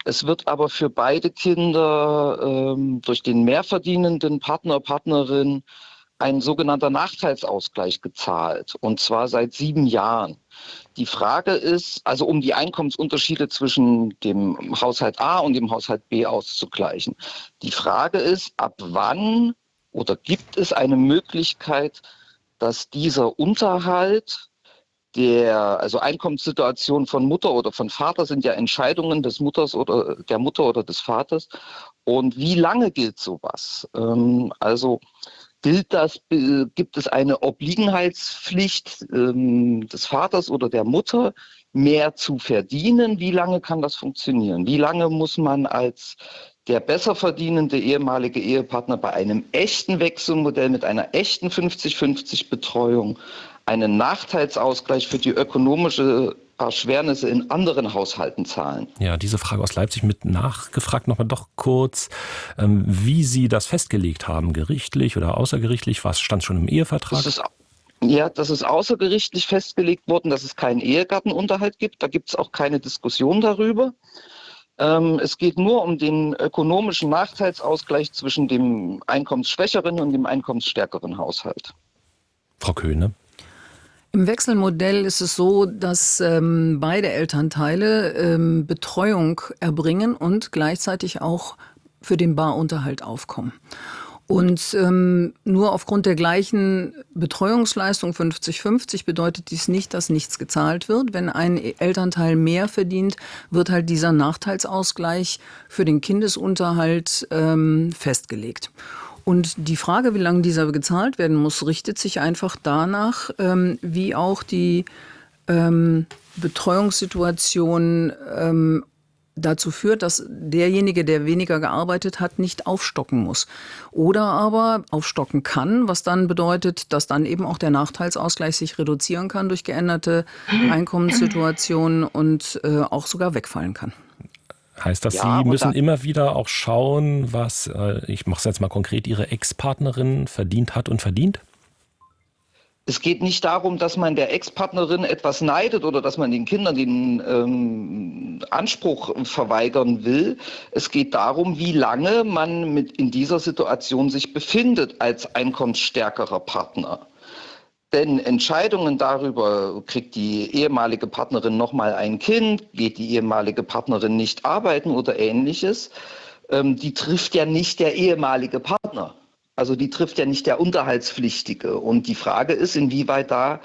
Es wird aber für beide Kinder durch den mehr verdienenden Partner, Partnerin ein sogenannter Nachteilsausgleich gezahlt, und zwar seit 7 Jahren. Die Frage ist, also um die Einkommensunterschiede zwischen dem Haushalt A und dem Haushalt B auszugleichen. Die Frage ist, ab wann oder gibt es eine Möglichkeit, dass dieser Unterhalt also Einkommenssituation von Mutter oder von Vater sind ja Entscheidungen des Mutters oder der Mutter oder des Vaters. Und wie lange gilt sowas? Also gibt es eine Obliegenheitspflicht des Vaters oder der Mutter, mehr zu verdienen? Wie lange kann das funktionieren? Wie lange muss man als der besser verdienende ehemalige Ehepartner bei einem echten Wechselmodell mit einer echten 50-50-Betreuung einen Nachteilsausgleich für die ökonomische Erschwernisse in anderen Haushalten zahlen? Ja, diese Frage aus Leipzig mit nachgefragt, nochmal doch kurz, wie Sie das festgelegt haben, gerichtlich oder außergerichtlich, was stand schon im Ehevertrag? Das ist außergerichtlich festgelegt worden, dass es keinen Ehegattenunterhalt gibt. Da gibt es auch keine Diskussion darüber. Es geht nur um den ökonomischen Nachteilsausgleich zwischen dem einkommensschwächeren und dem einkommensstärkeren Haushalt. Frau Köhne? Im Wechselmodell ist es so, dass beide Elternteile Betreuung erbringen und gleichzeitig auch für den Barunterhalt aufkommen. Und nur aufgrund der gleichen Betreuungsleistung 50-50 bedeutet dies nicht, dass nichts gezahlt wird. Wenn ein Elternteil mehr verdient, wird halt dieser Nachteilsausgleich für den Kindesunterhalt festgelegt. Und die Frage, wie lange dieser gezahlt werden muss, richtet sich einfach danach, wie auch die Betreuungssituation dazu führt, dass derjenige, der weniger gearbeitet hat, nicht aufstocken muss. Oder aber aufstocken kann, was dann bedeutet, dass dann eben auch der Nachteilsausgleich sich reduzieren kann durch geänderte Einkommenssituationen und auch sogar wegfallen kann. Heißt das, Sie müssen immer wieder auch schauen, was, ich mache es jetzt mal konkret, Ihre Ex-Partnerin verdient hat und verdient? Es geht nicht darum, dass man der Ex-Partnerin etwas neidet oder dass man den Kindern den Anspruch verweigern will. Es geht darum, wie lange man in dieser Situation sich befindet als einkommensstärkerer Partner. Denn Entscheidungen darüber, kriegt die ehemalige Partnerin nochmal ein Kind, geht die ehemalige Partnerin nicht arbeiten oder Ähnliches, die trifft ja nicht der ehemalige Partner. Also die trifft ja nicht der Unterhaltspflichtige. Und die Frage ist, inwieweit da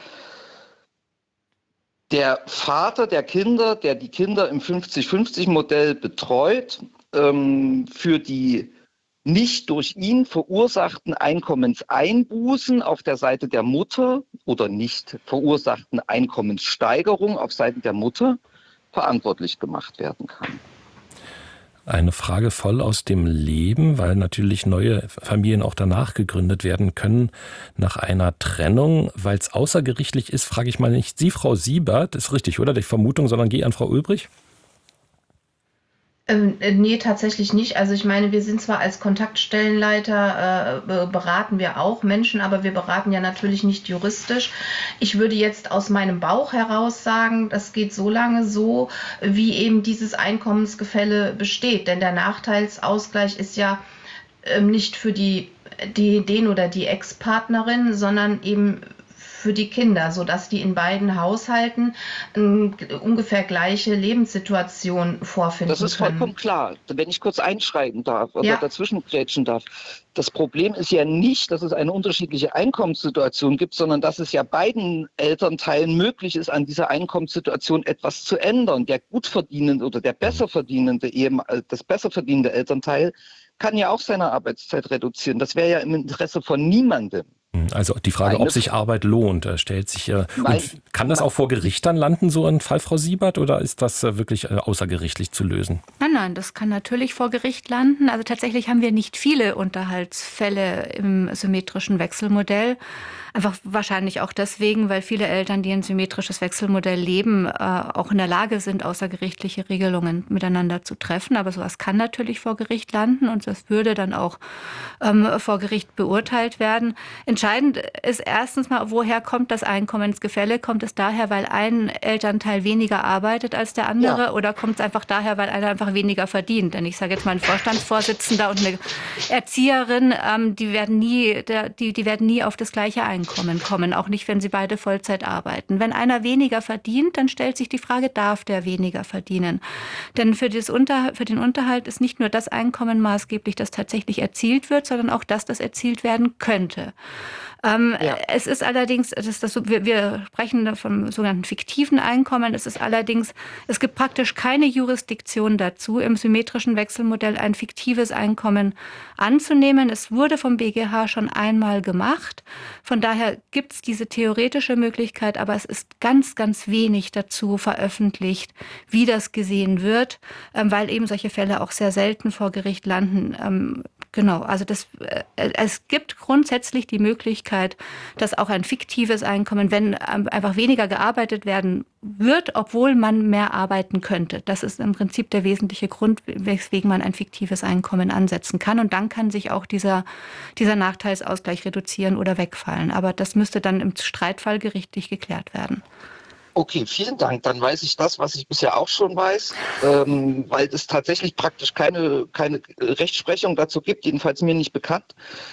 der Vater der Kinder, der die Kinder im 50-50-Modell betreut, für die nicht durch ihn verursachten Einkommenseinbußen auf der Seite der Mutter oder nicht verursachten Einkommenssteigerung auf Seiten der Mutter verantwortlich gemacht werden kann. Eine Frage voll aus dem Leben, weil natürlich neue Familien auch danach gegründet werden können nach einer Trennung. Weil es außergerichtlich ist, frage ich mal nicht Sie, Frau Siebert, ist richtig, oder? Die Vermutung, sondern gehe an Frau Ulbrich. Nee, tatsächlich nicht. Also ich meine, wir sind zwar als Kontaktstellenleiter, beraten wir auch Menschen, aber wir beraten ja natürlich nicht juristisch. Ich würde jetzt aus meinem Bauch heraus sagen, das geht so lange so, wie eben dieses Einkommensgefälle besteht. Denn der Nachteilsausgleich ist ja nicht für den oder die Ex-Partnerin, sondern eben für die Kinder, sodass die in beiden Haushalten ungefähr gleiche Lebenssituation vorfinden können. Das ist vollkommen klar. Wenn ich kurz einschreiten darf oder dazwischen grätschen darf. Das Problem ist ja nicht, dass es eine unterschiedliche Einkommenssituation gibt, sondern dass es ja beiden Elternteilen möglich ist, an dieser Einkommenssituation etwas zu ändern. Der gut verdienende oder der besser verdienende, das besser verdienende Elternteil kann ja auch seine Arbeitszeit reduzieren. Das wäre ja im Interesse von niemandem. Also die Frage, ob sich Arbeit lohnt, stellt sich. Und kann das auch vor Gericht dann landen, so ein Fall, Frau Siebert, oder ist das wirklich außergerichtlich zu lösen? Nein, das kann natürlich vor Gericht landen. Also tatsächlich haben wir nicht viele Unterhaltsfälle im symmetrischen Wechselmodell. Einfach wahrscheinlich auch deswegen, weil viele Eltern, die ein symmetrisches Wechselmodell leben, auch in der Lage sind, außergerichtliche Regelungen miteinander zu treffen. Aber sowas kann natürlich vor Gericht landen und das würde dann auch vor Gericht beurteilt werden. In Entscheidend ist erstens mal, woher kommt das Einkommensgefälle? Kommt es daher, weil ein Elternteil weniger arbeitet als der andere, oder kommt es einfach daher, weil einer einfach weniger verdient? Denn ich sage jetzt mal, ein Vorstandsvorsitzender und eine Erzieherin, die werden nie auf das gleiche Einkommen kommen, auch nicht, wenn sie beide Vollzeit arbeiten. Wenn einer weniger verdient, dann stellt sich die Frage, darf der weniger verdienen? Denn für den Unterhalt ist nicht nur das Einkommen maßgeblich, das tatsächlich erzielt wird, sondern auch das erzielt werden könnte. Es ist allerdings, wir sprechen vom sogenannten fiktiven Einkommen, es gibt praktisch keine Jurisdiktion dazu, im symmetrischen Wechselmodell ein fiktives Einkommen anzunehmen. Es wurde vom BGH schon einmal gemacht. Von daher gibt es diese theoretische Möglichkeit, aber es ist ganz, ganz wenig dazu veröffentlicht, wie das gesehen wird, weil eben solche Fälle auch sehr selten vor Gericht landen. Genau, also es gibt grundsätzlich die Möglichkeit, dass auch ein fiktives Einkommen, wenn einfach weniger gearbeitet werden wird, obwohl man mehr arbeiten könnte. Das ist im Prinzip der wesentliche Grund, weswegen man ein fiktives Einkommen ansetzen kann. Und dann kann sich auch dieser Nachteilsausgleich reduzieren oder wegfallen. Aber das müsste dann im Streitfall gerichtlich geklärt werden. Okay, vielen Dank. Dann weiß ich das, was ich bisher auch schon weiß, weil es tatsächlich praktisch keine Rechtsprechung dazu gibt, jedenfalls mir nicht bekannt.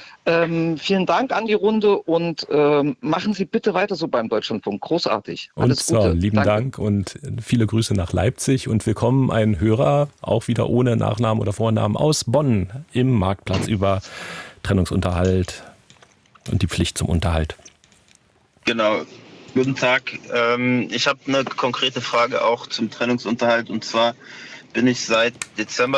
Vielen Dank an die Runde und machen Sie bitte weiter so beim Deutschlandfunk. Großartig. Alles Gute. Lieben Dank und viele Grüße nach Leipzig. Und willkommen ein Hörer, auch wieder ohne Nachnamen oder Vornamen, aus Bonn im Marktplatz über Trennungsunterhalt und die Pflicht zum Unterhalt. Genau. Guten Tag. Ich habe eine konkrete Frage auch zum Trennungsunterhalt. Und zwar bin ich seit Dezember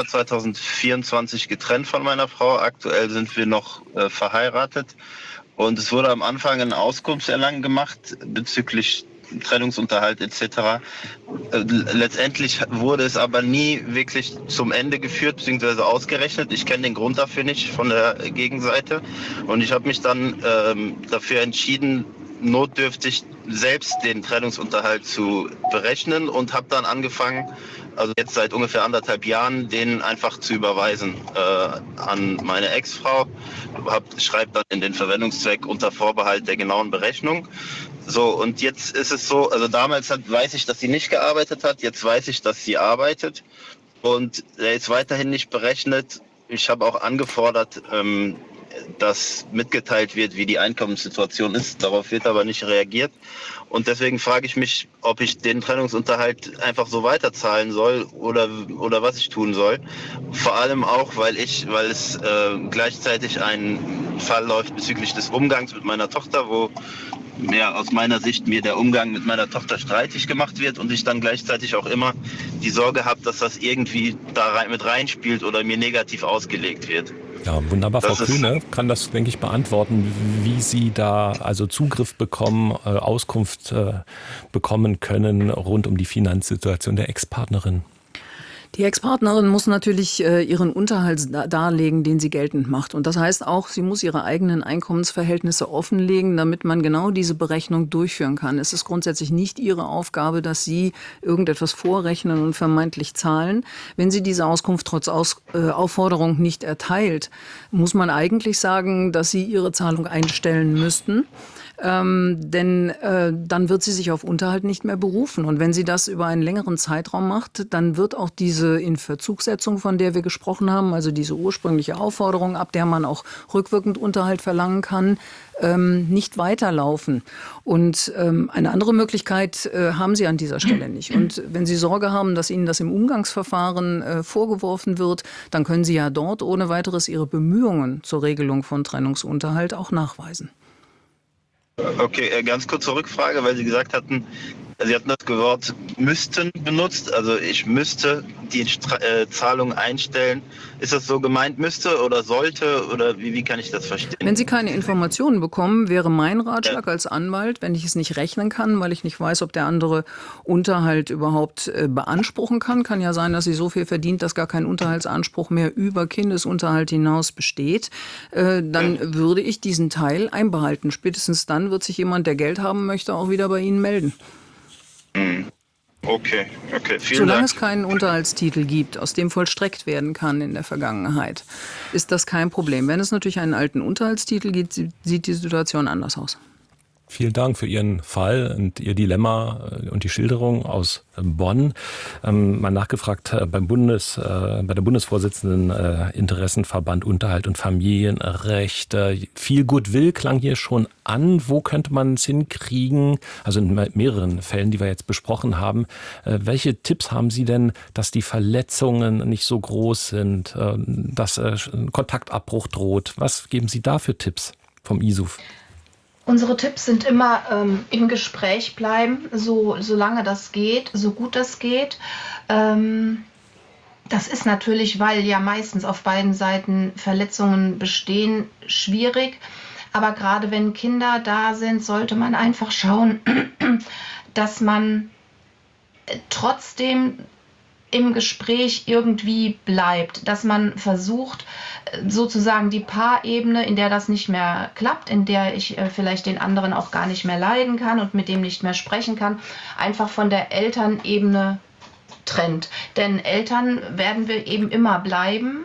2024 getrennt von meiner Frau. Aktuell sind wir noch verheiratet. Und es wurde am Anfang ein Auskunftserlangen gemacht bezüglich Trennungsunterhalt etc. Letztendlich wurde es aber nie wirklich zum Ende geführt bzw. ausgerechnet. Ich kenne den Grund dafür nicht von der Gegenseite. Und ich habe mich dann dafür entschieden, notdürftig selbst den Trennungsunterhalt zu berechnen und habe dann angefangen, also jetzt seit ungefähr 1,5 Jahren, den einfach zu überweisen an meine Ex-Frau. Schreibe dann in den Verwendungszweck unter Vorbehalt der genauen Berechnung. So, und jetzt ist es so, also damals weiß ich, dass sie nicht gearbeitet hat, jetzt weiß ich, dass sie arbeitet und er ist weiterhin nicht berechnet. Ich habe auch angefordert, dass mitgeteilt wird, wie die Einkommenssituation ist. Darauf wird aber nicht reagiert. Und deswegen frage ich mich, ob ich den Trennungsunterhalt einfach so weiterzahlen soll oder was ich tun soll. Vor allem auch, weil es gleichzeitig ein Fall läuft bezüglich des Umgangs mit meiner Tochter, wo aus meiner Sicht mir der Umgang mit meiner Tochter streitig gemacht wird und ich dann gleichzeitig auch immer die Sorge habe, dass das irgendwie da mit reinspielt oder mir negativ ausgelegt wird. Ja, wunderbar. Frau Kühne kann das, denke ich, beantworten, wie Sie da also Zugriff bekommen, Auskunft bekommen können rund um die Finanzsituation der Ex-Partnerin. Die Ex-Partnerin muss natürlich ihren Unterhalt darlegen, den sie geltend macht. Und das heißt auch, sie muss ihre eigenen Einkommensverhältnisse offenlegen, damit man genau diese Berechnung durchführen kann. Es ist grundsätzlich nicht ihre Aufgabe, dass sie irgendetwas vorrechnen und vermeintlich zahlen. Wenn sie diese Auskunft trotz Aufforderung nicht erteilt, muss man eigentlich sagen, dass sie ihre Zahlung einstellen müssten. Denn dann wird sie sich auf Unterhalt nicht mehr berufen. Und wenn sie das über einen längeren Zeitraum macht, dann wird auch diese Inverzugssetzung, von der wir gesprochen haben, also diese ursprüngliche Aufforderung, ab der man auch rückwirkend Unterhalt verlangen kann, nicht weiterlaufen. Und eine andere Möglichkeit haben Sie an dieser Stelle nicht. Und wenn Sie Sorge haben, dass Ihnen das im Umgangsverfahren vorgeworfen wird, dann können Sie ja dort ohne weiteres Ihre Bemühungen zur Regelung von Trennungsunterhalt auch nachweisen. Okay, ganz kurze Rückfrage, weil Sie gesagt hatten, Sie hatten das Wort müssten benutzt, also ich müsste die Zahlung einstellen. Ist das so gemeint, müsste oder sollte oder wie kann ich das verstehen? Wenn Sie keine Informationen bekommen, wäre mein Ratschlag als Anwalt, wenn ich es nicht rechnen kann, weil ich nicht weiß, ob der andere Unterhalt überhaupt beanspruchen kann. Kann ja sein, dass sie so viel verdient, dass gar kein Unterhaltsanspruch mehr über Kindesunterhalt hinaus besteht. Dann würde ich diesen Teil einbehalten. Spätestens dann wird sich jemand, der Geld haben möchte, auch wieder bei Ihnen melden. Okay, vielen Solange Dank. es keinen Unterhaltstitel gibt, aus dem vollstreckt werden kann in der Vergangenheit, ist das kein Problem. Wenn es natürlich einen alten Unterhaltstitel gibt, sieht die Situation anders aus. Vielen Dank für Ihren Fall und Ihr Dilemma und die Schilderung aus Bonn. Mal nachgefragt bei der Bundesvorsitzenden Interessenverband Unterhalt und Familienrecht. Viel Goodwill klang hier schon an. Wo könnte man es hinkriegen? Also in mehreren Fällen, die wir jetzt besprochen haben. Welche Tipps haben Sie denn, dass die Verletzungen nicht so groß sind, dass Kontaktabbruch droht? Was geben Sie da für Tipps vom ISUF? Unsere Tipps sind immer im Gespräch bleiben, solange das geht, so gut das geht. Das ist natürlich, weil ja meistens auf beiden Seiten Verletzungen bestehen, schwierig. Aber gerade wenn Kinder da sind, sollte man einfach schauen, dass man trotzdem im Gespräch irgendwie bleibt, dass man versucht, sozusagen die Paarebene, in der das nicht mehr klappt, in der ich vielleicht den anderen auch gar nicht mehr leiden kann und mit dem nicht mehr sprechen kann, einfach von der Elternebene trennt. Denn Eltern werden wir eben immer bleiben.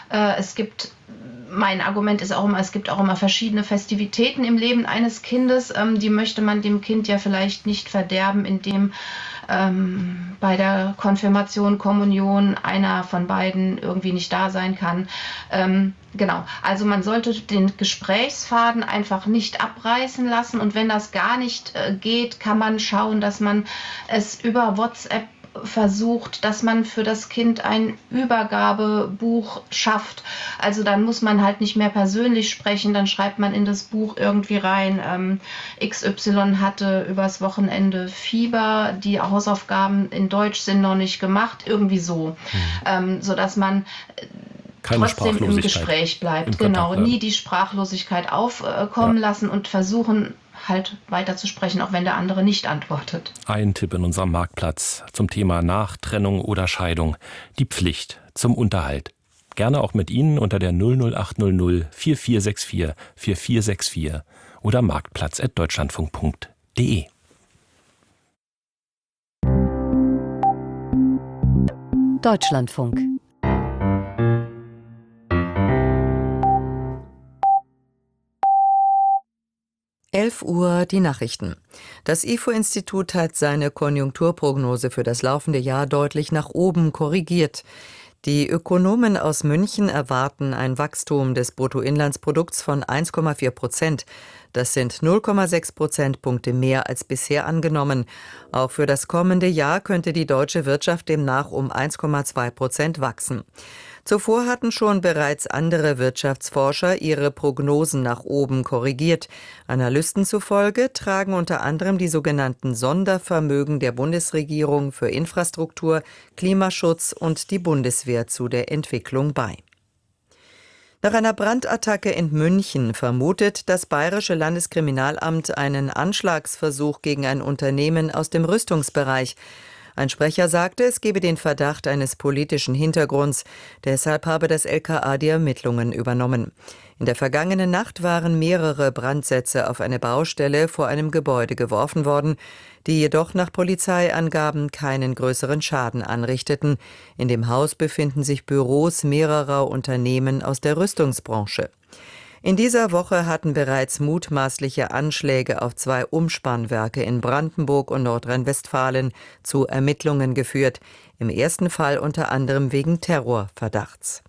Mein Argument ist auch immer, es gibt auch immer verschiedene Festivitäten im Leben eines Kindes. Die möchte man dem Kind ja vielleicht nicht verderben, indem bei der Konfirmation, Kommunion einer von beiden irgendwie nicht da sein kann. Genau, also man sollte den Gesprächsfaden einfach nicht abreißen lassen und wenn das gar nicht geht, kann man schauen, dass man es über WhatsApp versucht, dass man für das Kind ein Übergabebuch schafft. Also dann muss man halt nicht mehr persönlich sprechen, dann schreibt man in das Buch irgendwie rein, XY hatte übers Wochenende Fieber, die Hausaufgaben in Deutsch sind noch nicht gemacht, irgendwie so. Sodass man trotzdem im Gespräch bleibt. Genau, nie die Sprachlosigkeit aufkommen lassen und versuchen, halt weiter zu sprechen, auch wenn der andere nicht antwortet. Ein Tipp in unserem Marktplatz zum Thema Nachtrennung oder Scheidung. Die Pflicht zum Unterhalt. Gerne auch mit Ihnen unter der 00800 4464 4464 oder marktplatz@deutschlandfunk.de. Deutschlandfunk. 11 Uhr die Nachrichten. Das IFO-Institut hat seine Konjunkturprognose für das laufende Jahr deutlich nach oben korrigiert. Die Ökonomen aus München erwarten ein Wachstum des Bruttoinlandsprodukts von 1,4%. Das sind 0,6 Prozentpunkte mehr als bisher angenommen. Auch für das kommende Jahr könnte die deutsche Wirtschaft demnach um 1,2% wachsen. Zuvor hatten schon bereits andere Wirtschaftsforscher ihre Prognosen nach oben korrigiert. Analysten zufolge tragen unter anderem die sogenannten Sondervermögen der Bundesregierung für Infrastruktur, Klimaschutz und die Bundeswehr zu der Entwicklung bei. Nach einer Brandattacke in München vermutet das Bayerische Landeskriminalamt einen Anschlagsversuch gegen ein Unternehmen aus dem Rüstungsbereich. Ein Sprecher sagte, es gebe den Verdacht eines politischen Hintergrunds. Deshalb habe das LKA die Ermittlungen übernommen. In der vergangenen Nacht waren mehrere Brandsätze auf eine Baustelle vor einem Gebäude geworfen worden, die jedoch nach Polizeiangaben keinen größeren Schaden anrichteten. In dem Haus befinden sich Büros mehrerer Unternehmen aus der Rüstungsbranche. In dieser Woche hatten bereits mutmaßliche Anschläge auf 2 Umspannwerke in Brandenburg und Nordrhein-Westfalen zu Ermittlungen geführt. Im ersten Fall unter anderem wegen Terrorverdachts.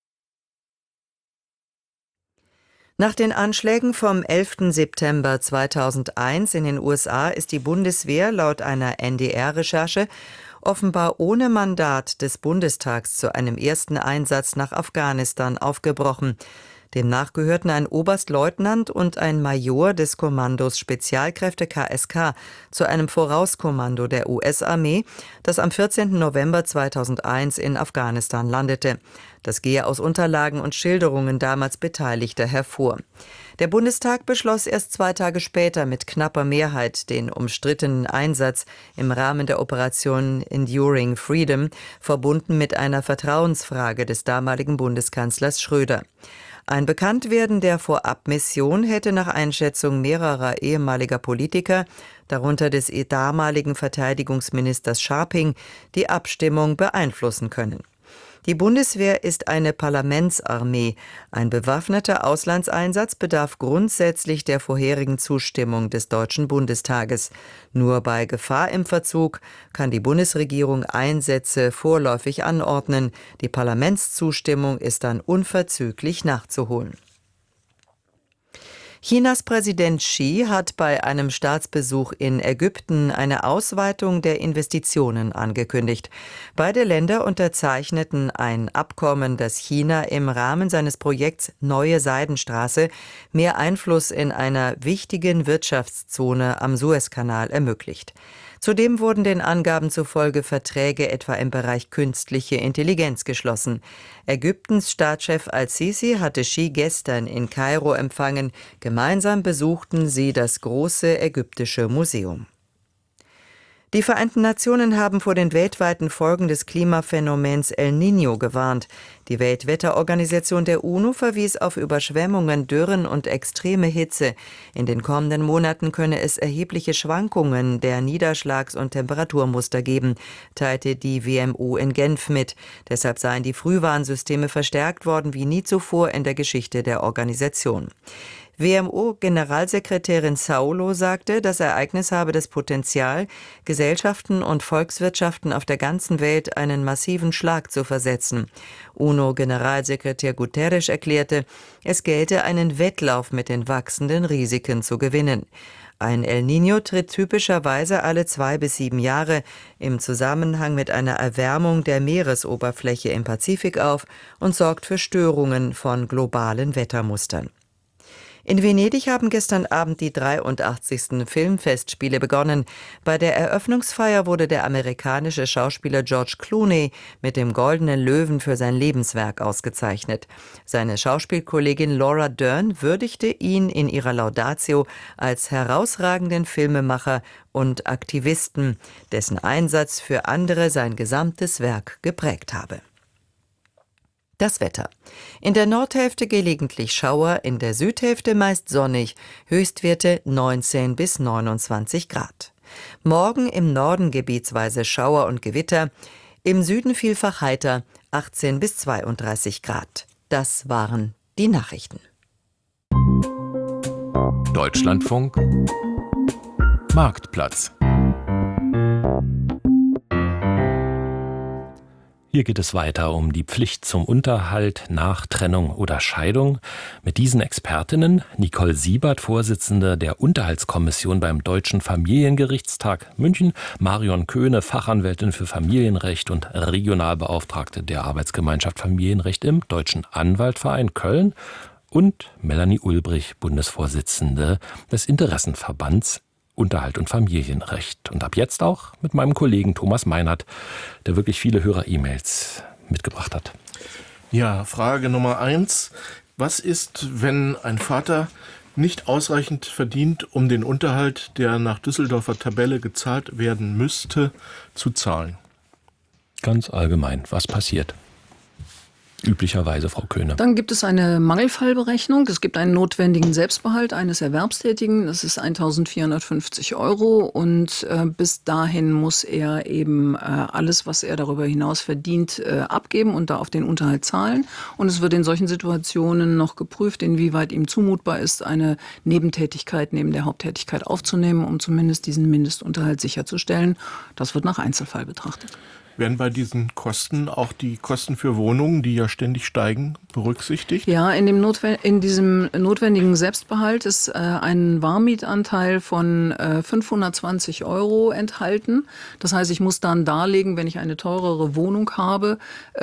Nach den Anschlägen vom 11. September 2001 in den USA ist die Bundeswehr laut einer NDR-Recherche offenbar ohne Mandat des Bundestags zu einem ersten Einsatz nach Afghanistan aufgebrochen. Demnach gehörten ein Oberstleutnant und ein Major des Kommandos Spezialkräfte KSK zu einem Vorauskommando der US-Armee, das am 14. November 2001 in Afghanistan landete. Das gehe aus Unterlagen und Schilderungen damals Beteiligter hervor. Der Bundestag beschloss erst 2 Tage später mit knapper Mehrheit den umstrittenen Einsatz im Rahmen der Operation Enduring Freedom, verbunden mit einer Vertrauensfrage des damaligen Bundeskanzlers Schröder. Ein Bekanntwerden der Vorabmission hätte nach Einschätzung mehrerer ehemaliger Politiker, darunter des damaligen Verteidigungsministers Scharping, die Abstimmung beeinflussen können. Die Bundeswehr ist eine Parlamentsarmee. Ein bewaffneter Auslandseinsatz bedarf grundsätzlich der vorherigen Zustimmung des Deutschen Bundestages. Nur bei Gefahr im Verzug kann die Bundesregierung Einsätze vorläufig anordnen. Die Parlamentszustimmung ist dann unverzüglich nachzuholen. Chinas Präsident Xi hat bei einem Staatsbesuch in Ägypten eine Ausweitung der Investitionen angekündigt. Beide Länder unterzeichneten ein Abkommen, das China im Rahmen seines Projekts Neue Seidenstraße mehr Einfluss in einer wichtigen Wirtschaftszone am Suezkanal ermöglicht. Zudem wurden den Angaben zufolge Verträge etwa im Bereich künstliche Intelligenz geschlossen. Ägyptens Staatschef al-Sisi hatte Xi gestern in Kairo empfangen. Gemeinsam besuchten sie das große ägyptische Museum. Die Vereinten Nationen haben vor den weltweiten Folgen des Klimaphänomens El Niño gewarnt. Die Weltwetterorganisation der UNO verwies auf Überschwemmungen, Dürren und extreme Hitze. In den kommenden Monaten könne es erhebliche Schwankungen der Niederschlags- und Temperaturmuster geben, teilte die WMO in Genf mit. Deshalb seien die Frühwarnsysteme verstärkt worden wie nie zuvor in der Geschichte der Organisation. WMO-Generalsekretärin Saulo sagte, das Ereignis habe das Potenzial, Gesellschaften und Volkswirtschaften auf der ganzen Welt einen massiven Schlag zu versetzen. UNO-Generalsekretär Guterres erklärte, es gelte einen Wettlauf mit den wachsenden Risiken zu gewinnen. Ein El Niño tritt typischerweise alle 2 bis 7 Jahre im Zusammenhang mit einer Erwärmung der Meeresoberfläche im Pazifik auf und sorgt für Störungen von globalen Wettermustern. In Venedig haben gestern Abend die 83. Filmfestspiele begonnen. Bei der Eröffnungsfeier wurde der amerikanische Schauspieler George Clooney mit dem Goldenen Löwen für sein Lebenswerk ausgezeichnet. Seine Schauspielkollegin Laura Dern würdigte ihn in ihrer Laudatio als herausragenden Filmemacher und Aktivisten, dessen Einsatz für andere sein gesamtes Werk geprägt habe. Das Wetter. In der Nordhälfte gelegentlich Schauer, in der Südhälfte meist sonnig, Höchstwerte 19 bis 29 Grad. Morgen im Norden gebietsweise Schauer und Gewitter, im Süden vielfach heiter, 18 bis 32 Grad. Das waren die Nachrichten. Deutschlandfunk Marktplatz. Hier geht es weiter um die Pflicht zum Unterhalt nach Trennung oder Scheidung. Mit diesen Expertinnen, Nicole Siebert, Vorsitzende der Unterhaltskommission beim Deutschen Familiengerichtstag München, Marion Köhne, Fachanwältin für Familienrecht und Regionalbeauftragte der Arbeitsgemeinschaft Familienrecht im Deutschen Anwaltverein Köln und Melanie Ulbrich, Bundesvorsitzende des Interessenverbands Unterhalt und Familienrecht. Und ab jetzt auch mit meinem Kollegen Thomas Meinert, der wirklich viele Hörer-E-Mails mitgebracht hat. Ja, Frage Nummer 1. Was ist, wenn ein Vater nicht ausreichend verdient, um den Unterhalt, der nach Düsseldorfer Tabelle gezahlt werden müsste, zu zahlen? Ganz allgemein, was passiert? Üblicherweise, Frau Köhne. Dann gibt es eine Mangelfallberechnung. Es gibt einen notwendigen Selbstbehalt eines Erwerbstätigen. Das ist 1.450 € und bis dahin muss er eben alles, was er darüber hinaus verdient, abgeben und da auf den Unterhalt zahlen. Und es wird in solchen Situationen noch geprüft, inwieweit ihm zumutbar ist, eine Nebentätigkeit neben der Haupttätigkeit aufzunehmen, um zumindest diesen Mindestunterhalt sicherzustellen. Das wird nach Einzelfall betrachtet. Werden bei diesen Kosten auch die Kosten für Wohnungen, die ja ständig steigen, berücksichtigt? Ja, in diesem notwendigen Selbstbehalt ist ein Warmietanteil von 520 € enthalten. Das heißt, ich muss dann darlegen, wenn ich eine teurere Wohnung habe,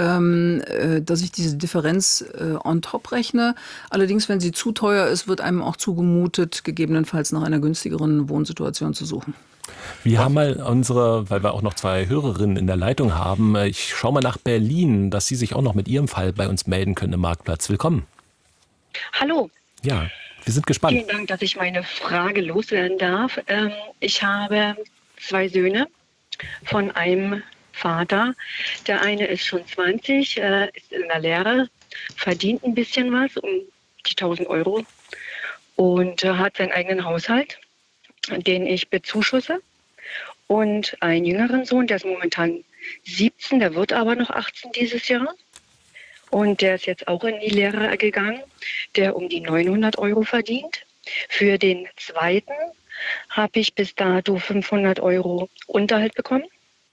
dass ich diese Differenz on top rechne. Allerdings, wenn sie zu teuer ist, wird einem auch zugemutet, gegebenenfalls nach einer günstigeren Wohnsituation zu suchen. Wir haben mal weil wir auch noch 2 Hörerinnen in der Leitung haben, ich schaue mal nach Berlin, dass Sie sich auch noch mit Ihrem Fall bei uns melden können im Marktplatz. Willkommen. Hallo. Ja, wir sind gespannt. Vielen Dank, dass ich meine Frage loswerden darf. Ich habe 2 Söhne von einem Vater. Der eine ist schon 20, ist in der Lehre, verdient ein bisschen was, um 70.000 Euro und hat seinen eigenen Haushalt, den ich bezuschusse. Und einen jüngeren Sohn, der ist momentan 17, der wird aber noch 18 dieses Jahr. Und der ist jetzt auch in die Lehre gegangen, der um die 900 Euro verdient. Für den zweiten habe ich bis dato 500 Euro Unterhalt bekommen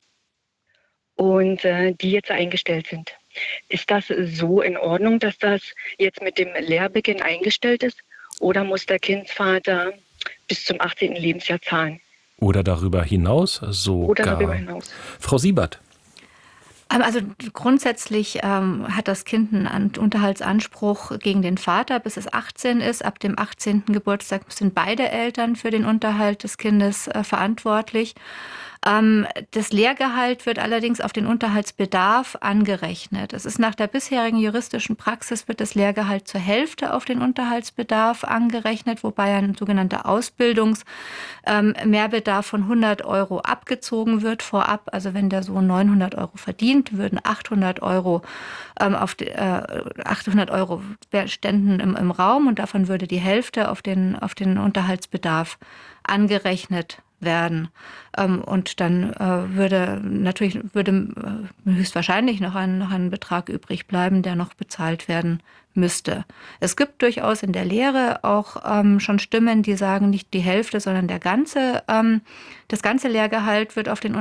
und die jetzt eingestellt sind. Ist das so in Ordnung, dass das jetzt mit dem Lehrbeginn eingestellt ist? Oder muss der Kindsvater bis zum 18. Lebensjahr zahlen? Oder darüber hinaus sogar. Oder darüber hinaus. Frau Siebert. Also grundsätzlich hat das Kind einen Unterhaltsanspruch gegen den Vater, bis es 18 ist. Ab dem 18. Geburtstag sind beide Eltern für den Unterhalt des Kindes verantwortlich. Das Lehrgehalt wird allerdings auf den Unterhaltsbedarf angerechnet. Es ist nach der bisherigen juristischen Praxis wird das Lehrgehalt zur Hälfte auf den Unterhaltsbedarf angerechnet, wobei ein sogenannter Ausbildungsmehrbedarf von 100 Euro abgezogen wird vorab. Also wenn der Sohn 900 Euro verdient, würden 800 Euro 800 Euro ständen im Raum und davon würde die Hälfte auf den Unterhaltsbedarf angerechnet werden. Und dann würde höchstwahrscheinlich noch ein Betrag übrig bleiben, der noch bezahlt werden müsste. Es gibt durchaus in der Lehre auch schon Stimmen, die sagen, nicht die Hälfte, sondern das ganze Lehrgehalt wird auf den